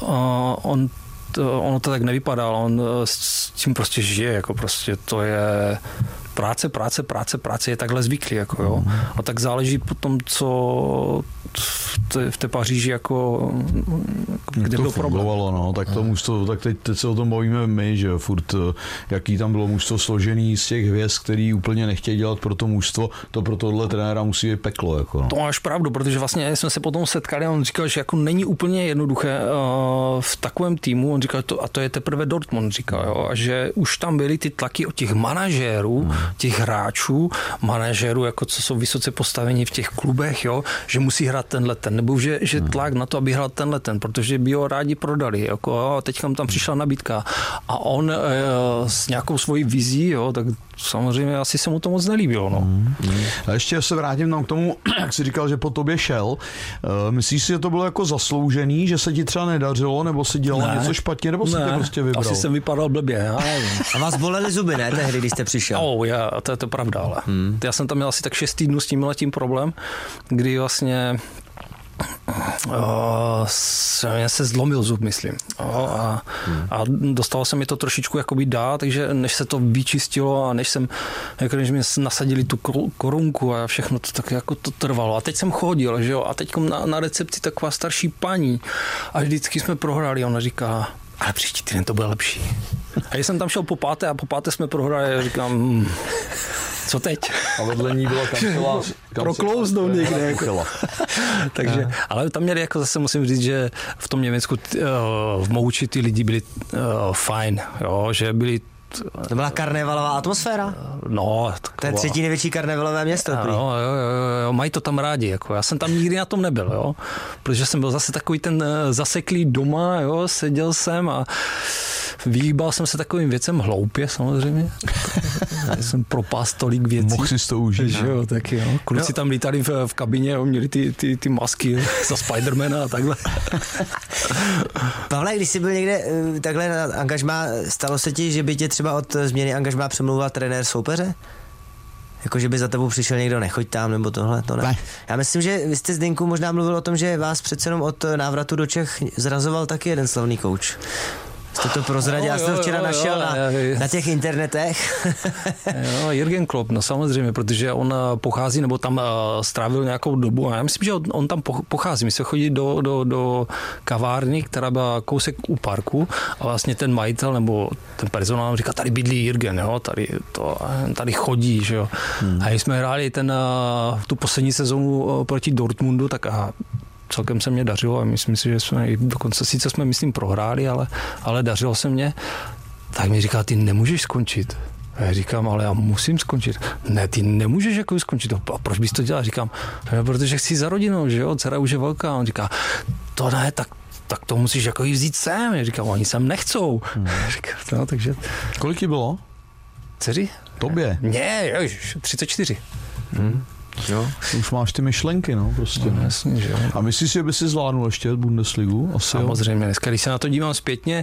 ono to tak nevypadá, ale on s tím prostě žije, jako prostě to je práce je takhle zvyklý, jako jo. A tak záleží potom, co v té Paříži jako kde byl problém. No, tak to mužstvo, tak teď se o tom bavíme my, že furt jaký tam bylo mužstvo složený z těch hvězd, který úplně nechtějí dělat pro to mužstvo, to pro tohle trenéra musí být peklo, jako no. To máš pravdu, protože vlastně jsme se potom setkali a on říkal, že jako není úplně jednoduché v takovém týmu, on říkal, to je teprve Dortmund, říkal, jo, a že už tam byly ty tlaky od těch manažérů, těch hráčů, manažérů, jako co jsou vysoce postavení v těch klubech, jo, že musí hrát tenhle, nebo že tlak na to, aby hrál tenhle, protože by ho rádi prodali, jako, jo, teďka tam přišla nabídka a on s nějakou svojí vizí, jo, tak samozřejmě asi se mu to moc nelíbilo, no. A ještě se vrátím tam k tomu, jak jsi říkal, že po tobě šel. Myslíš si, že to bylo jako zasloužený, že se ti třeba nedařilo, nebo si dělal něco špatně, nebo si tě prostě vybral? Asi jsem vypadal blbě, já nevím. A vás bolely zuby, ne, tehdy, když jste přišel? To je to pravda, ale. Já jsem tam měl asi tak 6 týdnů s tímhletím problém, kdy vlastně se zlomil zub, myslím. A dostalo se mi to trošičku jakoby dál, takže než se to vyčistilo a než mi nasadili tu korunku a všechno to tak jako to trvalo. A teď jsem chodil, že jo, a teď na recepci taková starší paní a vždycky jsme prohráli a ona říká, ale příští týden to bude lepší. A když jsem tam šel po páté jsme prohráli a říkám, co teď? A vedle ní byla kancelář. Proklouznou někde. Jako. Takže, ale tam měli, jako zase musím říct, že v tom Německu v Mouči ty lidi byli fajn, jo, že byli. To byla karnevalová atmosféra? No. To je 3. největší karnevalové město. Jo, mají to tam rádi. Jako. Já jsem tam nikdy na tom nebyl, jo, protože jsem byl zase takový ten zaseklý doma, jo, seděl jsem a vyhýbal jsem se takovým věcem hloupě, samozřejmě. Jsem propás tolik věcí. Mohl si to užít. Že jo, tak jo. Kluci tam lítali v kabině, jo, měli ty masky za Spidermana a takhle. Pavle, když jsi byl někde takhle na angažmá, stalo se ti, že by tě třeba od změny angažmá přemlouval trenér soupeře? Jako, že by za tebou přišel někdo, nechoď tam, nebo tohle, to ne. Já myslím, že vy jste, Zdeňku, možná mluvil o tom, že vás přece jenom od návratu do Čech zrazoval taky jeden slavný kouč. Jste to prozradil, já jsem to včera našel na těch internetech. Jo, Jürgen Klopp, no samozřejmě, protože on pochází, nebo tam strávil nějakou dobu a já myslím, že on tam pochází. My se chodí do kavárny, která byla kousek u parku a vlastně ten majitel nebo ten personál říká, tady bydlí Jürgen, jo, tady chodí, že jo. A když jsme hráli tu poslední sezonu proti Dortmundu, tak celkem se mě dařilo a myslím si, že jsme dokonce sice jsme, myslím, prohráli, ale dařilo se mě. Tak mi říká, ty nemůžeš skončit. A já říkám, ale já musím skončit. Ne, ty nemůžeš jako skončit. A proč bys to dělal? Říkám, protože chci za rodinou, že jo, dcera už je velká. A on říká, to ne, tak to musíš jako jí vzít sem. Já říkám, oni sem nechcou. Říkám, no, takže... Kolik ti bylo? Dceři? Tobě? Ne, 34. Jo. Už máš ty myšlenky, no, prostě. No, jasně, že jo. A myslíš, že by si zvládnul ještě Bundesligu? Asi samozřejmě, dneska, když se na to dívám zpětně,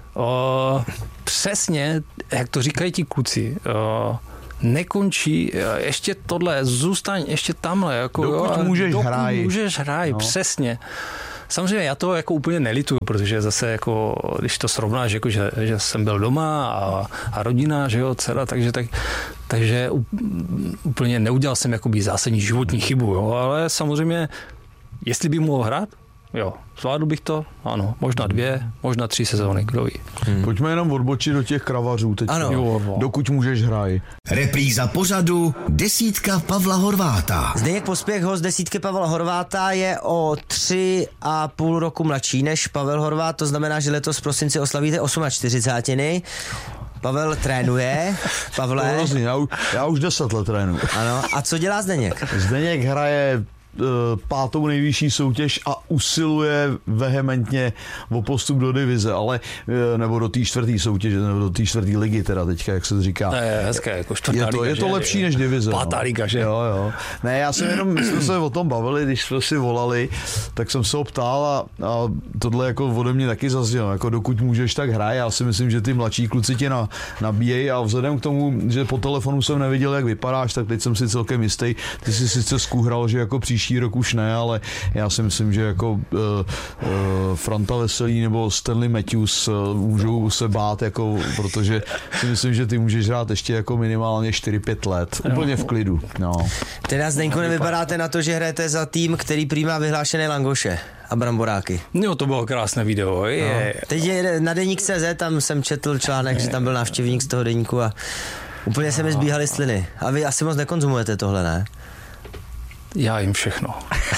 přesně, jak to říkají ti kluci, nekončí, ještě tohle, zůstaň ještě tamhle. Jako, dokud můžeš hrát. No. Přesně. Samozřejmě já to jako úplně nelituju, protože zase jako, když to srovnáš, jako, že jsem byl doma a rodina, že jo, dcera, takže úplně neudělal jsem jakoby zásadní životní chybu, jo, ale samozřejmě, jestli bych mohl hrát, jo, zvládl bych to, ano, možná 2, možná 3 sezóny, kdo ví. Pojďme jenom odbočit do těch kravařů teď. Ano. Jo, dokud můžeš hrát. Repríza pořadu Desítka Pavla Horváta. Zdeněk Pospěch, host Desítky Pavla Horváta, je o 3,5 roku mladší než Pavel Horvát, to znamená, že letos v prosinci oslavíte 48. Pavel trénuje. Pavle. Já už 10 let trénuji. Ano. A co dělá Zdeněk? Zdeněk hraje 5. nejvyšší soutěž a usiluje vehementně o postup do divize, ale nebo do té 4. soutěže, nebo do té 4. ligy teda teďka, jak se říká. To je hezké, jako 4. liga. Je to lepší než divize. 5. liga, že? Jo. Ne, já jsem jenom, my jsme se o tom bavili, když jsme si volali, tak jsem se ho ptal a tohle jako ode mě taky zaznělo, jako dokud můžeš, tak hraj. Já si myslím, že ty mladší kluci tě nabíjejí a vzhledem k tomu, že po telefonu jsem neviděl, jak vypadáš, tak teď jsem si celkem jistý. Ty jsi sice skůhral, že jako příští rok už ne, ale já si myslím, že jako Franta Veselý nebo Stanley Matthews můžou se bát, jako, protože si myslím, že ty můžeš hrát ještě jako minimálně 4-5 let. Úplně v klidu. No. Teda, Zdeňku, nevypadáte na to, že hrajete za tým, který prý má vyhlášené langoše a bramboráky. Jo, to bylo krásné video. Teď je na Deník.cz, tam jsem četl článek, že tam byl návštěvník z toho deníku a úplně se mi zbíhaly sliny. A vy asi moc nekonzumujete tohle, ne? Já jim všechno.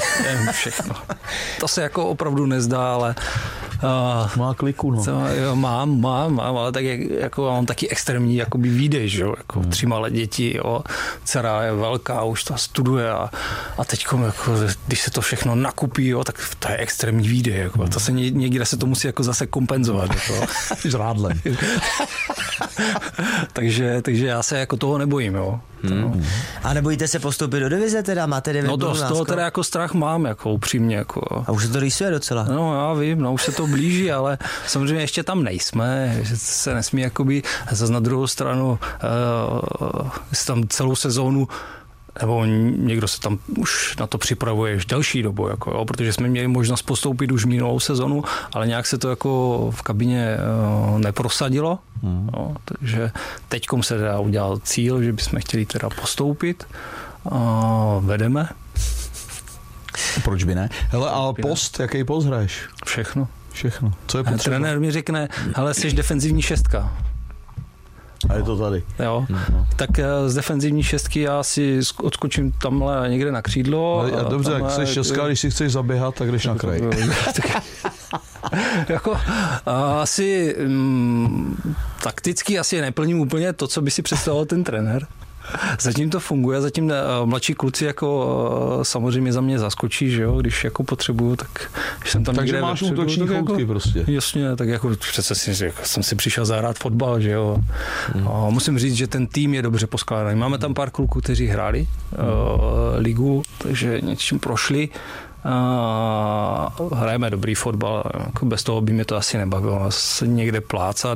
To se jako opravdu nezdá, ale... Má kliku, no. Mám, ale tak jako mám taky extrémní jakoby výdej, že jo, jako 3 malé děti, jo, dcera je velká, už to studuje a teďkom, jako, když se to všechno nakupí, jo, tak to je extrémní výdej, jako, to se někde se to musí jako zase kompenzovat, jako. Žrádlem. takže já se jako toho nebojím, jo. A nebojíte se postoupit do divize teda? Máte 9 No z toho teda jako strach mám, jako upřímně. Jako. A už se to rýsuje docela. No já vím, už se to blíží, ale samozřejmě ještě tam nejsme, že se nesmí jakoby, zase na druhou stranu tam celou sezónu nebo někdo se tam už na to připravuje už delší dobu, jako, jo, protože jsme měli možnost postoupit už minulou sezonu, ale nějak se to jako v kabině neprosadilo, jo, takže teďkom se teda udělal cíl, že bychom chtěli teda postoupit a vedeme. Proč by ne? Hele, a post, jaký post hraješ? Všechno. Co je potřeba? Trenér mi řekne, hele, jsi defenzivní 6. A je to tady. Jo. Tak z defenzivní 6 já si odskočím tamhle někde na křídlo. Dobře, tak jsi 6, když si chceš zaběhat, tak jdeš na kraj. Jako, asi takticky asi neplním úplně to, co by si představoval ten trenér. Zatím to funguje, zatím mladší kluci jako samozřejmě za mě zaskočí, že jo, když jako potřebuju, tak když jsem tam takže někde máš útoční choutky jako, prostě. Jasně, tak jako přece jako, jsem si přišel zahrát fotbal, že jo. A musím říct, že ten tým je dobře poskládaný. Máme tam pár kluků, kteří hráli ligu, takže něčím prošli. hrajeme dobrý fotbal, jako bez toho by mě to asi nebavilo, se někde plácat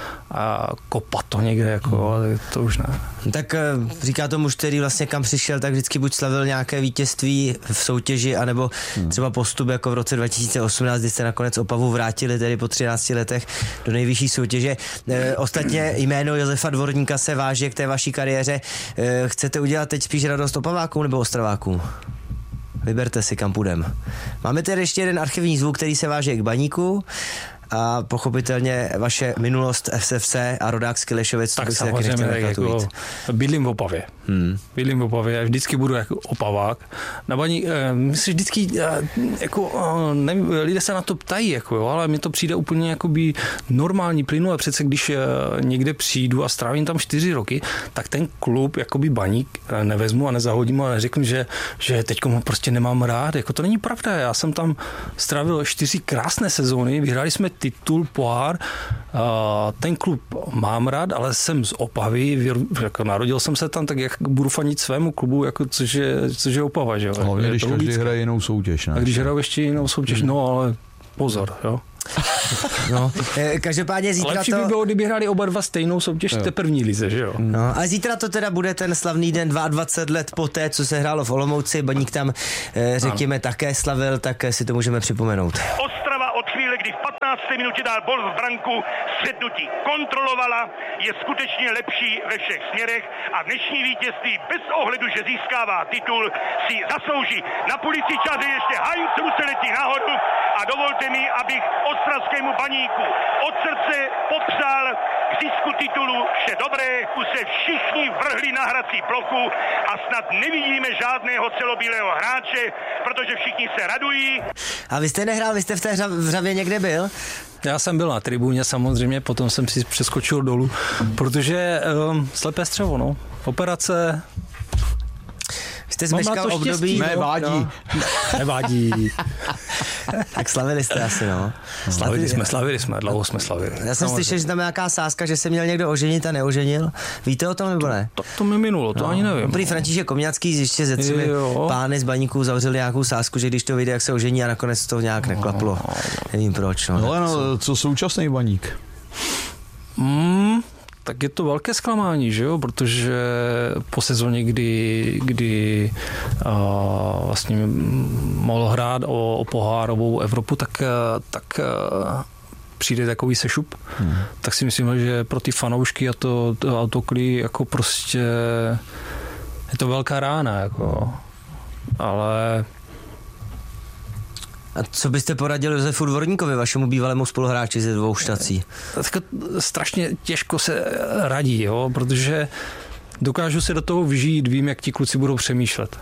a kopat to někde, jako, ale to už ne. Tak říká to muž, který vlastně kam přišel, tak vždycky buď slavil nějaké vítězství v soutěži, anebo třeba postup jako v roce 2018, kdy jste nakonec Opavu vrátili tedy po 13 letech do nejvyšší soutěže. Ostatně jméno Josefa Dvorníka se váže k té vaší kariéře. Chcete udělat teď spíš radost Opavákům nebo Ostravákům? Vyberte si, kam půjdem. Máme tady ještě jeden archivní zvuk, který se váže k Baníku a pochopitelně vaše minulost FSFC a rodák z Kilešovic. Tak samozřejmě jako bydlím v Opavě. Bydlím v Opavě, vždycky budu jako Opavák. Na Baník, myslím, vždycky jako, nevím, lidé se na to ptají, jako, jo, ale mně to přijde úplně jakoby normální plynule. Přece když někde přijdu a strávím tam 4 roky, tak ten klub, jakoby Baník, nevezmu a nezahodím a neřeknu, že teďko ho prostě nemám rád. Jako to není pravda. Já jsem tam strávil 4 krásné sezóny, vyhráli jsme titul, pohár. Ten klub mám rád, ale jsem z Opavy, jako narodil jsem se tam, tak jak budu fanit svému klubu, jako což je Opava, že jo. Hlavně, když každý hraje jinou soutěž, ne? A když hraju ještě jinou soutěž, no ale pozor, jo. No, každopádně zítra lepší by bylo, kdyby hráli oba dva stejnou soutěž v té první lize, že jo? No, ale zítra to teda bude ten slavný den 22 let poté, co se hrálo v Olomouci. Baník tam, řekněme, také slavil, tak si to můžeme připomenout. Ostrava od chvíle, kdy v 15. minutě dal bol z branku, střetnutí kontrolovala, je skutečně lepší ve všech směrech a dnešní vítězství bez ohledu, že získává titul, si zaslouží. Na půlici čas je ještě Heinz Ruseletí nahoru a dovolte mi, abych ostravskému Baníku od srdce popřál k zisku titulu vše dobré, už se všichni vrhli na hrací plochu a snad nevidíme žádného celobílého hráče, protože všichni se radují. A vy jste nehrál, vy jste v té Hřavě někde byl? Já jsem byl na tribuně samozřejmě, potom jsem si přeskočil dolů, protože slepé střevo, no. Operace. Jste zmeškal období. Nevádí. No. Nevádí. Tak slavili jste asi, no. Slavili jsme, dlouho jsme slavili. Já jsem slyšel, že tam je nějaká sázka, že se měl někdo oženit a neoženil. Víte o tom nebo ne? To mi minulo, to ani nevím. Prý František Komňacký ještě ze 3 pány z Baníků zavřeli nějakou sázku, že když to vyjde, jak se ožení a nakonec to nějak neklaplo. Nevím proč. No. Ale no, co současný Baník? Tak je to velké zklamání, že jo, protože po sezóně, kdy vlastně mohl hrát o pohárovou Evropu, tak přijde takový sešup. Tak si myslím, že pro ty fanoušky a to autoklí jako prostě je to velká rána, jako. Ale a co byste poradil Josefu Dvorníkovi, vašemu bývalému spoluhráči ze 2 štací? Tak strašně těžko se radí, jo, protože dokážu se do toho vžít, vím, jak ti kluci budou přemýšlet.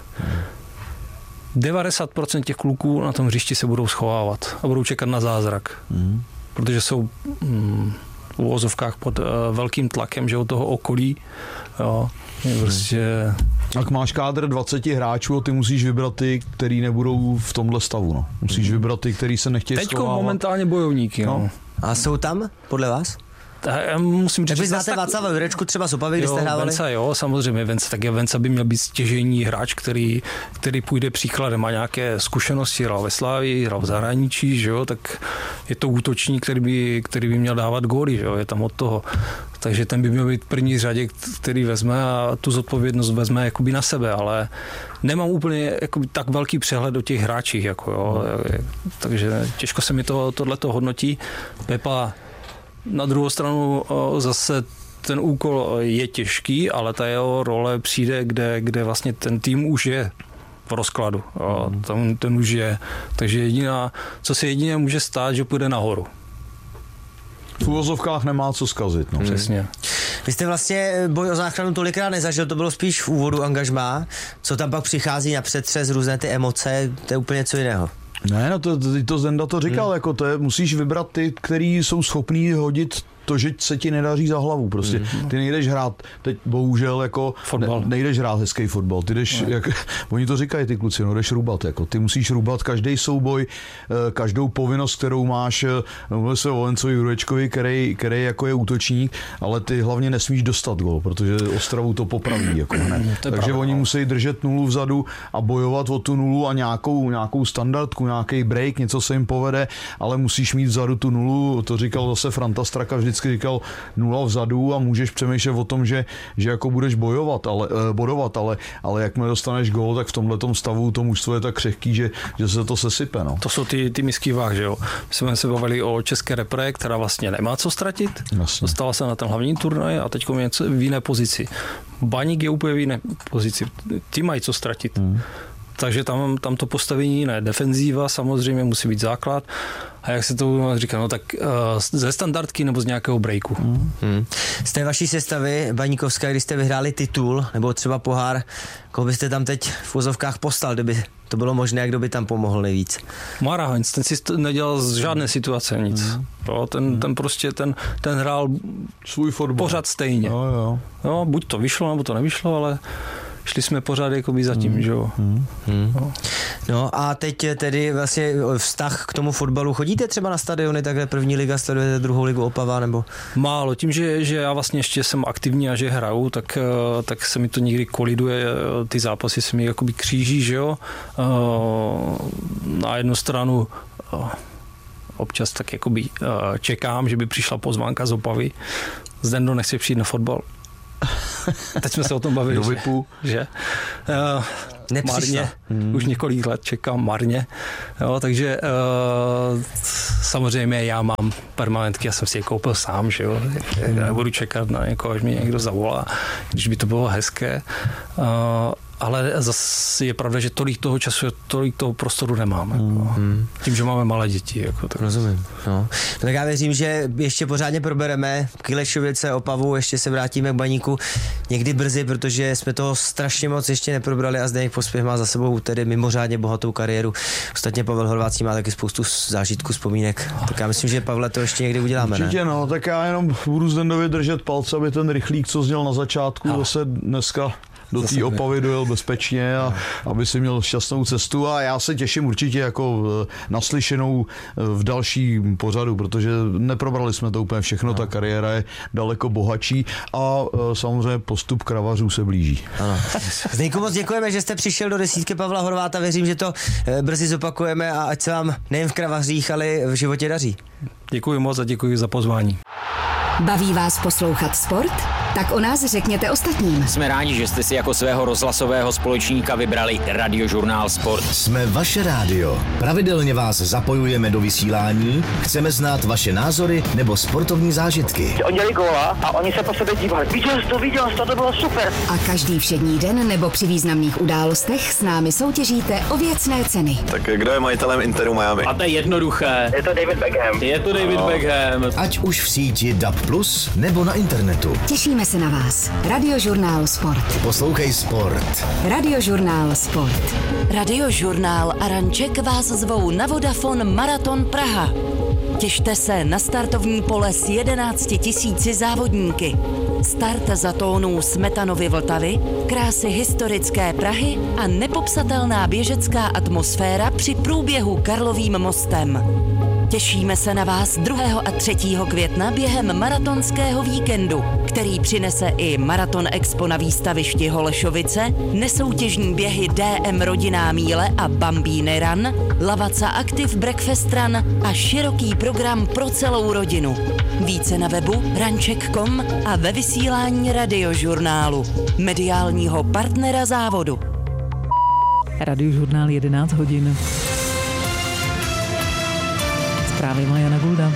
90% těch kluků na tom hřišti se budou schovávat a budou čekat na zázrak. Protože jsou v uvozovkách pod velkým tlakem, že od toho okolí. Jo, prostě... Tak máš kádr 20 hráčů a ty musíš vybrat ty, který nebudou v tomhle stavu. No. Musíš vybrat ty, který se nechtějí schovávat. Teďko momentálně bojovníky. No. A jsou tam, podle vás? Musím říct, vy znáte Václava Jurečku třeba z Opavy, kde jste hrávali? Venca, jo, samozřejmě. Venca by měl být stěžejní hráč, který půjde příkladem. Má nějaké zkušenosti, hrál ve Slávii, hrál v zahraničí, že jo, tak je to útočník, který by měl dávat góly, že jo, je tam od toho. Takže ten by měl být v první řadě, který vezme a tu zodpovědnost vezme jakoby na sebe, ale nemám úplně jakoby tak velký přehled o těch hráčích, jako jo. Takže těžko se mi tohleto hodnotí. Pepa na druhou stranu zase ten úkol je těžký, ale ta jeho role přijde, kde vlastně ten tým už je v rozkladu. Ten už je. Takže co se jedině může stát, že půjde nahoru. V uvozovkách nemá co zkazit. No. Přesně. Vy jste vlastně boj o záchranu tolikrát nezažil, to bylo spíš v úvodu angažmá. Co tam pak přichází na přetřes, různé ty emoce, to je úplně co jiného. Ne, no to Zenda to říkal, jako musíš vybrat ty, který jsou schopní hodit to, že se ti nedaří za hlavu. Prostě ty nejdeš hrát, teď bohužel jako nejdeš hrát hezký fotbal. Ty jdeš, oni to říkají ty kluci, jdeš rubat. Jako. Ty musíš rubat každý souboj, každou povinnost, kterou máš. Mluvil se o Lencovi Jurečkovi, který jako je útočník, ale ty hlavně nesmíš dostat gol, protože Ostravu to popraví. Jako takže oni musí držet nulu vzadu a bojovat o tu nulu a nějakou standardku, nějaký break, něco se jim povede, ale musíš mít vzadu tu nulu. To říkal zase Franta Straka, vždycky říkal 0 vzadu a můžeš přemýšlet o tom, že jako budeš bodovat, ale jakmile dostaneš gól, tak v tomhletom stavu to mužstvo je tak křehký, že se to sesype. No. To jsou ty misky váh, že jo. My jsme se bavili o české repre, která vlastně nemá co ztratit. Jasně. Dostala se na ten hlavní turnaj a teď je v jiné pozici. Baník je úplně v jiné pozici. Ty mají co ztratit. Takže tam to postavení jiné. Defenzíva samozřejmě musí být základ. A jak se to říká, no tak ze standardky nebo z nějakého breaku. Z té vaší sestavy baníkovské, když jste vyhráli titul, nebo třeba pohár, koho byste tam teď v vozovkách poslal, kdyby to bylo možné, kdo by tam pomohl nejvíc? Mara Heinz, ten si nedělal z žádné situace nic. Jo, ten prostě, ten hrál svůj fotbal pořád stejně. Jo. No, buď to vyšlo, nebo to nevyšlo, ale šli jsme pořád jakoby zatím, že jo. No a teď tedy vlastně vztah k tomu fotbalu. Chodíte třeba na stadiony, takhle první liga, sledujete druhou ligu Opava, nebo? Málo, tím, že já vlastně ještě jsem aktivní a že hraju, tak se mi to někdy koliduje, ty zápasy se mi jakoby kříží, že jo. Na jednu stranu občas tak jakoby čekám, že by přišla pozvánka z Opavy. Zdendo nechce přijít na fotbal. Teď jsme se o tom bavili, že marně, už několik let čekám marně, jo, takže samozřejmě já mám permanentky, já jsem si je koupil sám, že jo, nebudu čekat na někoho, až mi někdo zavolá, když by to bylo hezké, ale zase je pravda, že tolik toho času, tolik toho prostoru nemám. Jako. Tím, že máme malé děti. Jako, tak. Rozumím. No. Tak já věřím, že ještě pořádně probereme Kylešovice, Opavu, ještě se vrátíme k Baníku někdy brzy, protože jsme toho strašně moc ještě neprobrali a Zdeněk Pospěch má za sebou tedy mimořádně bohatou kariéru. Ostatně Pavel Horváthý má taky spoustu zážitků, vzpomínek. Tak já myslím, že Pavle to ještě někdy uděláme. Určitě, ne? No, tak já jenom budu Zdendovi držet palce, aby ten rychlík, co zněl na začátku, zase dneska do té Opavy dojel bezpečně a aby si měl šťastnou cestu a já se těším určitě jako naslyšenou v dalším pořadu, protože neprobrali jsme to úplně všechno, ta kariéra je daleko bohatší a samozřejmě postup kravařů se blíží. Ano. Zdeňku, moc děkujeme, že jste přišel do desítky Pavla Horváta, věřím, že to brzy zopakujeme a ať se vám nejen v kravařích, ale v životě daří. Děkuji moc a děkuji za pozvání. Baví vás poslouchat sport? Tak o nás řekněte ostatním. Jsme rádi, že jste si jako svého rozhlasového společníka vybrali Radiožurnál Sport. Jsme vaše rádio. Pravidelně vás zapojujeme do vysílání, chceme znát vaše názory nebo sportovní zážitky. Oni dělali góla a oni se po sobě dívali. Viděl jsi to bylo super. A každý všední den nebo při významných událostech s námi soutěžíte o věcné ceny. Tak kdo je majitelem Interu Miami? A to je jednoduché. Je to David Beckham. Ať už v síti DAB+ nebo na internetu. Těšíme se na vás. Radiožurnál Sport. Poslouchej sport. Radiožurnál Sport. Radiožurnál a Ranček vás zvou na Vodafone Maraton Praha. Těšte se na startovní pole s 11 000 závodníky. Start za tónů Smetanovy Vltavy, krásy historické Prahy a nepopsatelná běžecká atmosféra při průběhu Karlovým mostem. Těšíme se na vás 2. a 3. května během maratonského víkendu, který přinese i Maraton Expo na výstavišti Holešovice, nesoutěžní běhy DM Rodinná míle a Bambíny Run, Lavaca Active Breakfast Run a široký program pro celou rodinu. Více na webu ranček.com a ve vysílání Radiožurnálu, mediálního partnera závodu. Radiožurnál 11 hodin. Zprávy má Jana Gulda.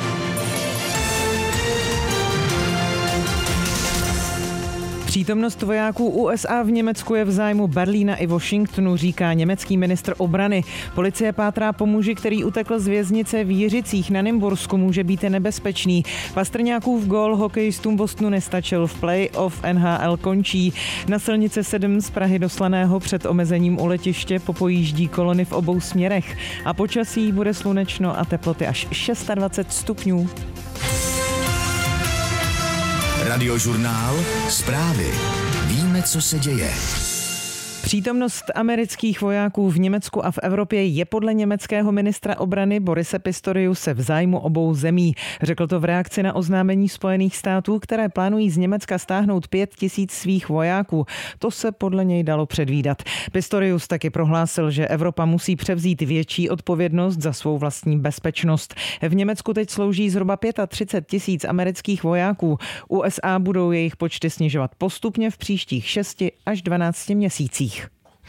Přítomnost vojáků USA v Německu je v zájmu Berlína i Washingtonu, říká německý ministr obrany. Policie pátrá po muži, který utekl z věznice v Jiřicích na Nymbursku, může být nebezpečný. Pastrňákův gól hokejistům Bostonu nestačil, v play-off NHL končí. Na silnici 7 z Prahy do Slaného před omezením u letiště popojíždí kolony v obou směrech a počasí bude slunečno a teploty až 26 stupňů. Radiožurnál, zprávy. Víme, co se děje. Přítomnost amerických vojáků v Německu a v Evropě je podle německého ministra obrany Borise Pistoriuse v zájmu obou zemí. Řekl to v reakci na oznámení Spojených států, které plánují z Německa stáhnout 5 000 svých vojáků. To se podle něj dalo předvídat. Pistorius taky prohlásil, že Evropa musí převzít větší odpovědnost za svou vlastní bezpečnost. V Německu teď slouží zhruba 35 000 amerických vojáků. USA budou jejich počty snižovat postupně v příštích 6 až 12 měsících.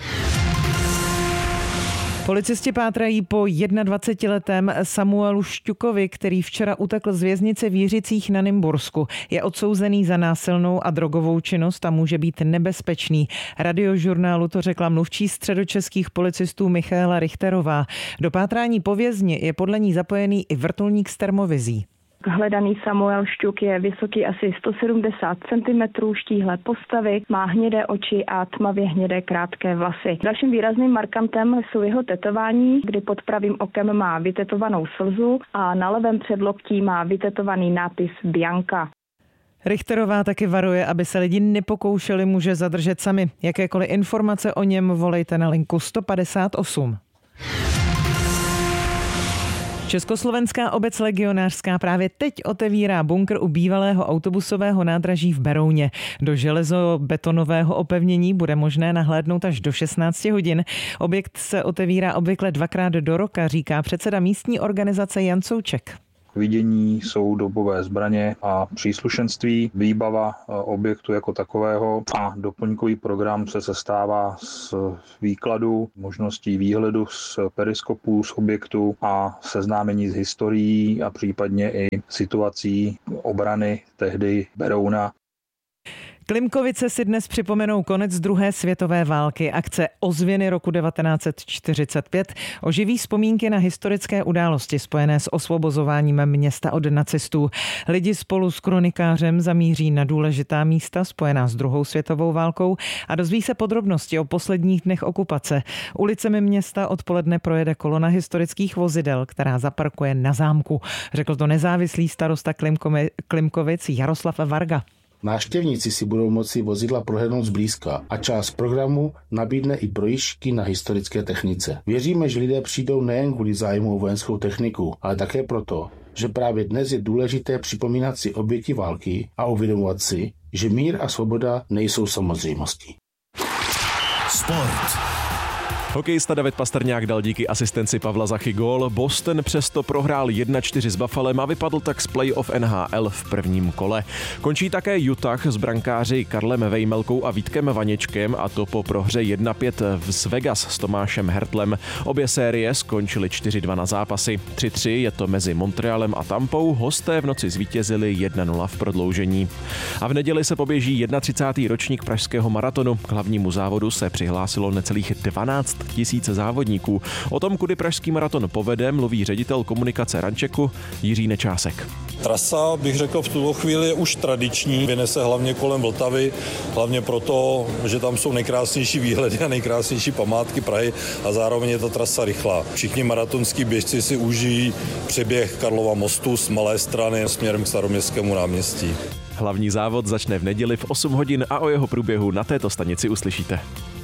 Policisti pátrají po 21letém Samuelu Šťukovi, který včera utekl z věznice v Jiřicích na Nymbursku. Je odsouzený za násilnou a drogovou činnost a může být nebezpečný. Radiožurnálu to řekla mluvčí středočeských policistů Michaela Richterová. Do pátrání po vězni je podle ní zapojený i vrtulník s termovizí. Hledaný Samuel Šťuk je vysoký asi 170 cm, štíhlé postavy, má hnědé oči a tmavě hnědé krátké vlasy. Dalším výrazným markantem jsou jeho tetování, kdy pod pravým okem má vytetovanou slzu a na levém předloktí má vytetovaný nápis Bianca. Richterová taky varuje, aby se lidi nepokoušeli muže zadržet sami. Jakékoliv informace o něm volejte na linku 158. Československá obec Legionářská právě teď otevírá bunkr u bývalého autobusového nádraží v Berouně. Do železobetonového opevnění bude možné nahlédnout až do 16 hodin. Objekt se otevírá obvykle 2krát do roka, říká předseda místní organizace Jan Souček. K vidění jsou dobové zbraně a příslušenství, výbava objektu jako takového a doplňkový program se sestává z výkladu, možností výhledu z periskopů z objektu a seznámení s historií a případně i situací obrany tehdy Berouna. Klimkovice si dnes připomenou konec druhé světové války. Akce Ozvěny roku 1945 oživí vzpomínky na historické události spojené s osvobozováním města od nacistů. Lidi spolu s kronikářem zamíří na důležitá místa spojená s druhou světovou válkou a dozví se podrobnosti o posledních dnech okupace. Ulicemi města odpoledne projede kolona historických vozidel, která zaparkuje na zámku. Řekl to nezávislý starosta Klimkovic Jaroslav Varga. Návštěvníci si budou moci vozidla prohlédnout zblízka a část programu nabídne i projížďky na historické technice. Věříme, že lidé přijdou nejen kvůli zájmu o vojenskou techniku, ale také proto, že právě dnes je důležité připomínat si oběti války a uvědomovat si, že mír a svoboda nejsou samozřejmostí. Sport. Hokejista David Pastrňák dal díky asistenci Pavla Zachy gól. Boston přesto prohrál 1-4 s Buffalem a vypadl tak z playoff NHL v prvním kole. Končí také Utah s brankáři Karlem Vejmelkou a Vítkem Vaněčkem, a to po prohře 1-5 s Vegas s Tomášem Hertlem. Obě série skončily 4-2 na zápasy. 3-3 je to mezi Montrealem a Tampou. Hosté v noci zvítězili 1-0 v prodloužení. A v neděli se poběží 31. ročník pražského maratonu. K hlavnímu závodu se přihlásilo necelých 12 000 závodníků. O tom, kudy pražský maraton povede, mluví ředitel komunikace Rančeku Jiří Nečásek. Trasa, bych řekl, v tuto chvíli je už tradiční. Vyne se hlavně kolem Vltavy, hlavně proto, že tam jsou nejkrásnější výhledy a nejkrásnější památky Prahy a zároveň je ta trasa rychlá. Všichni maratonský běžci si užijí přeběh Karlova mostu z Malé Strany směrem k Staroměstskému náměstí. Hlavní závod začne v neděli v 8 hodin a o jeho průběhu na této stanici uslyšíte.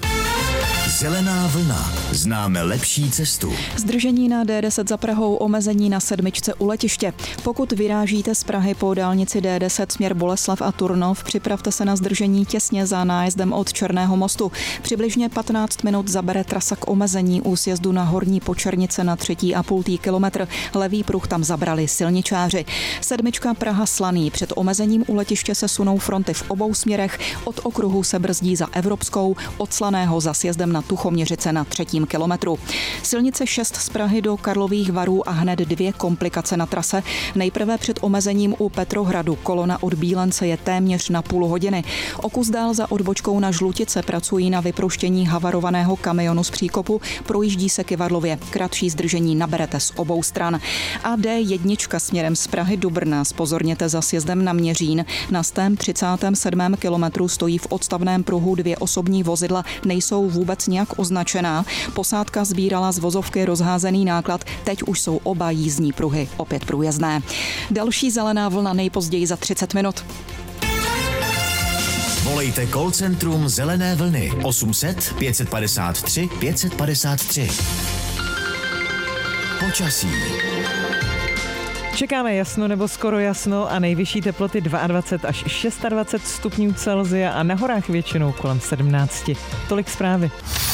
Zelená vlna. Známe lepší cestu. Zdržení na D10 za Prahou, omezení na 7 u letiště. Pokud vyrážíte z Prahy po dálnici D10 směr Boleslav a Turnov, připravte se na zdržení těsně za nájezdem od Černého mostu. Přibližně 15 minut zabere trasa k omezení u sjezdu na Horní Počernice na 3,5 kilometr. Levý pruh tam zabrali silničáři. 7 Praha Slaný. Před omezením u letiště se sunou fronty v obou směrech. Od okruhu se brzdí za Evropskou, od Slaného za sjezdem na Tuchoměřice na 3. kilometru. Silnice 6 z Prahy do Karlových Varů a hned 2 komplikace na trase. Nejprve před omezením u Petrohradu. Kolona od Bílence je téměř na půl hodiny. O kus dál za odbočkou na Žlutice pracují na vypruštění havarovaného kamionu z příkopu. Projíždí se Kyvadlově. Kratší zdržení naberete z obou stran. A D1 směrem z Prahy do Brna. Zpozorněte za sjezdem na Měřín. Na 137. kilometru stojí v odstavném pruhu 2 osobní vozidla. Nejsou vůbec nějak označená. Posádka sbírala z vozovky rozházený náklad, teď už jsou oba jízdní pruhy opět průjezdné. Další zelená vlna nejpozději za 30 minut. Volejte call centrum Zelené vlny 800 553 553. Počasí. Čekáme jasno nebo skoro jasno a nejvyšší teploty 22 až 26 stupňů Celsia a na horách většinou kolem 17. Tolik zprávy.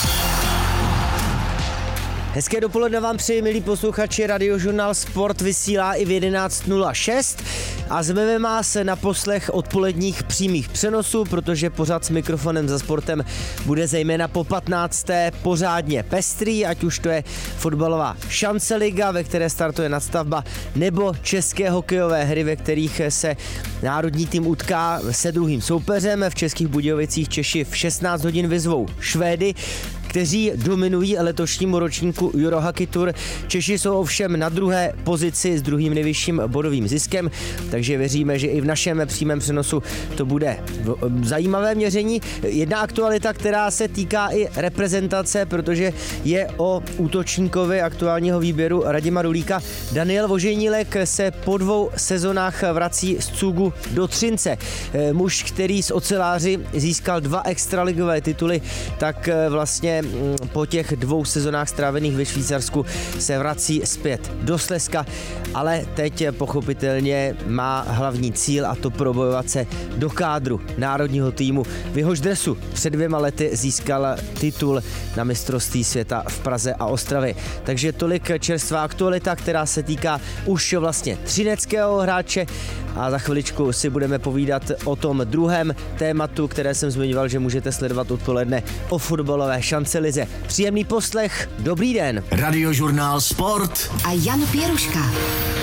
Hezké dopoledne vám přeji, milí posluchači, Radiožurnál Sport vysílá i v 11.06 a zveme vás na poslech odpoledních přímých přenosů, protože pořad s mikrofonem za sportem bude zejména po 15. pořádně pestrý, ať už to je fotbalová šance liga, ve které startuje nadstavba, nebo české hokejové hry, ve kterých se národní tým utká se druhým soupeřem. V Českých Budějovicích Češi v 16 hodin vyzvou Švédy, kteří dominují letošnímu ročníku Eurohockey Tour. Češi jsou ovšem na druhé pozici s druhým nejvyšším bodovým ziskem, takže věříme, že i v našem přímém přenosu to bude zajímavé měření. Jedna aktualita, která se týká i reprezentace, protože je o útočníkovi aktuálního výběru Radima Rulíka. Daniel Voženílek se po 2 sezonách vrací z Cugu do Třince. Muž, který z oceláři získal 2 extraligové tituly, tak vlastně po těch 2 sezonách strávených ve Švýcarsku se vrací zpět do Slezska, ale teď pochopitelně má hlavní cíl, a to probojovat se do kádru národního týmu. V jehož dresu před 2 lety získal titul na mistrovství světa v Praze a Ostravě. Takže tolik čerstvá aktualita, která se týká už vlastně třineckého hráče, a za chviličku si budeme povídat o tom druhém tématu, které jsem zmiňoval, že můžete sledovat odpoledne, o fotbalové šance lize. Příjemný poslech, dobrý den. Radiožurnál Sport a Jan Pěruška.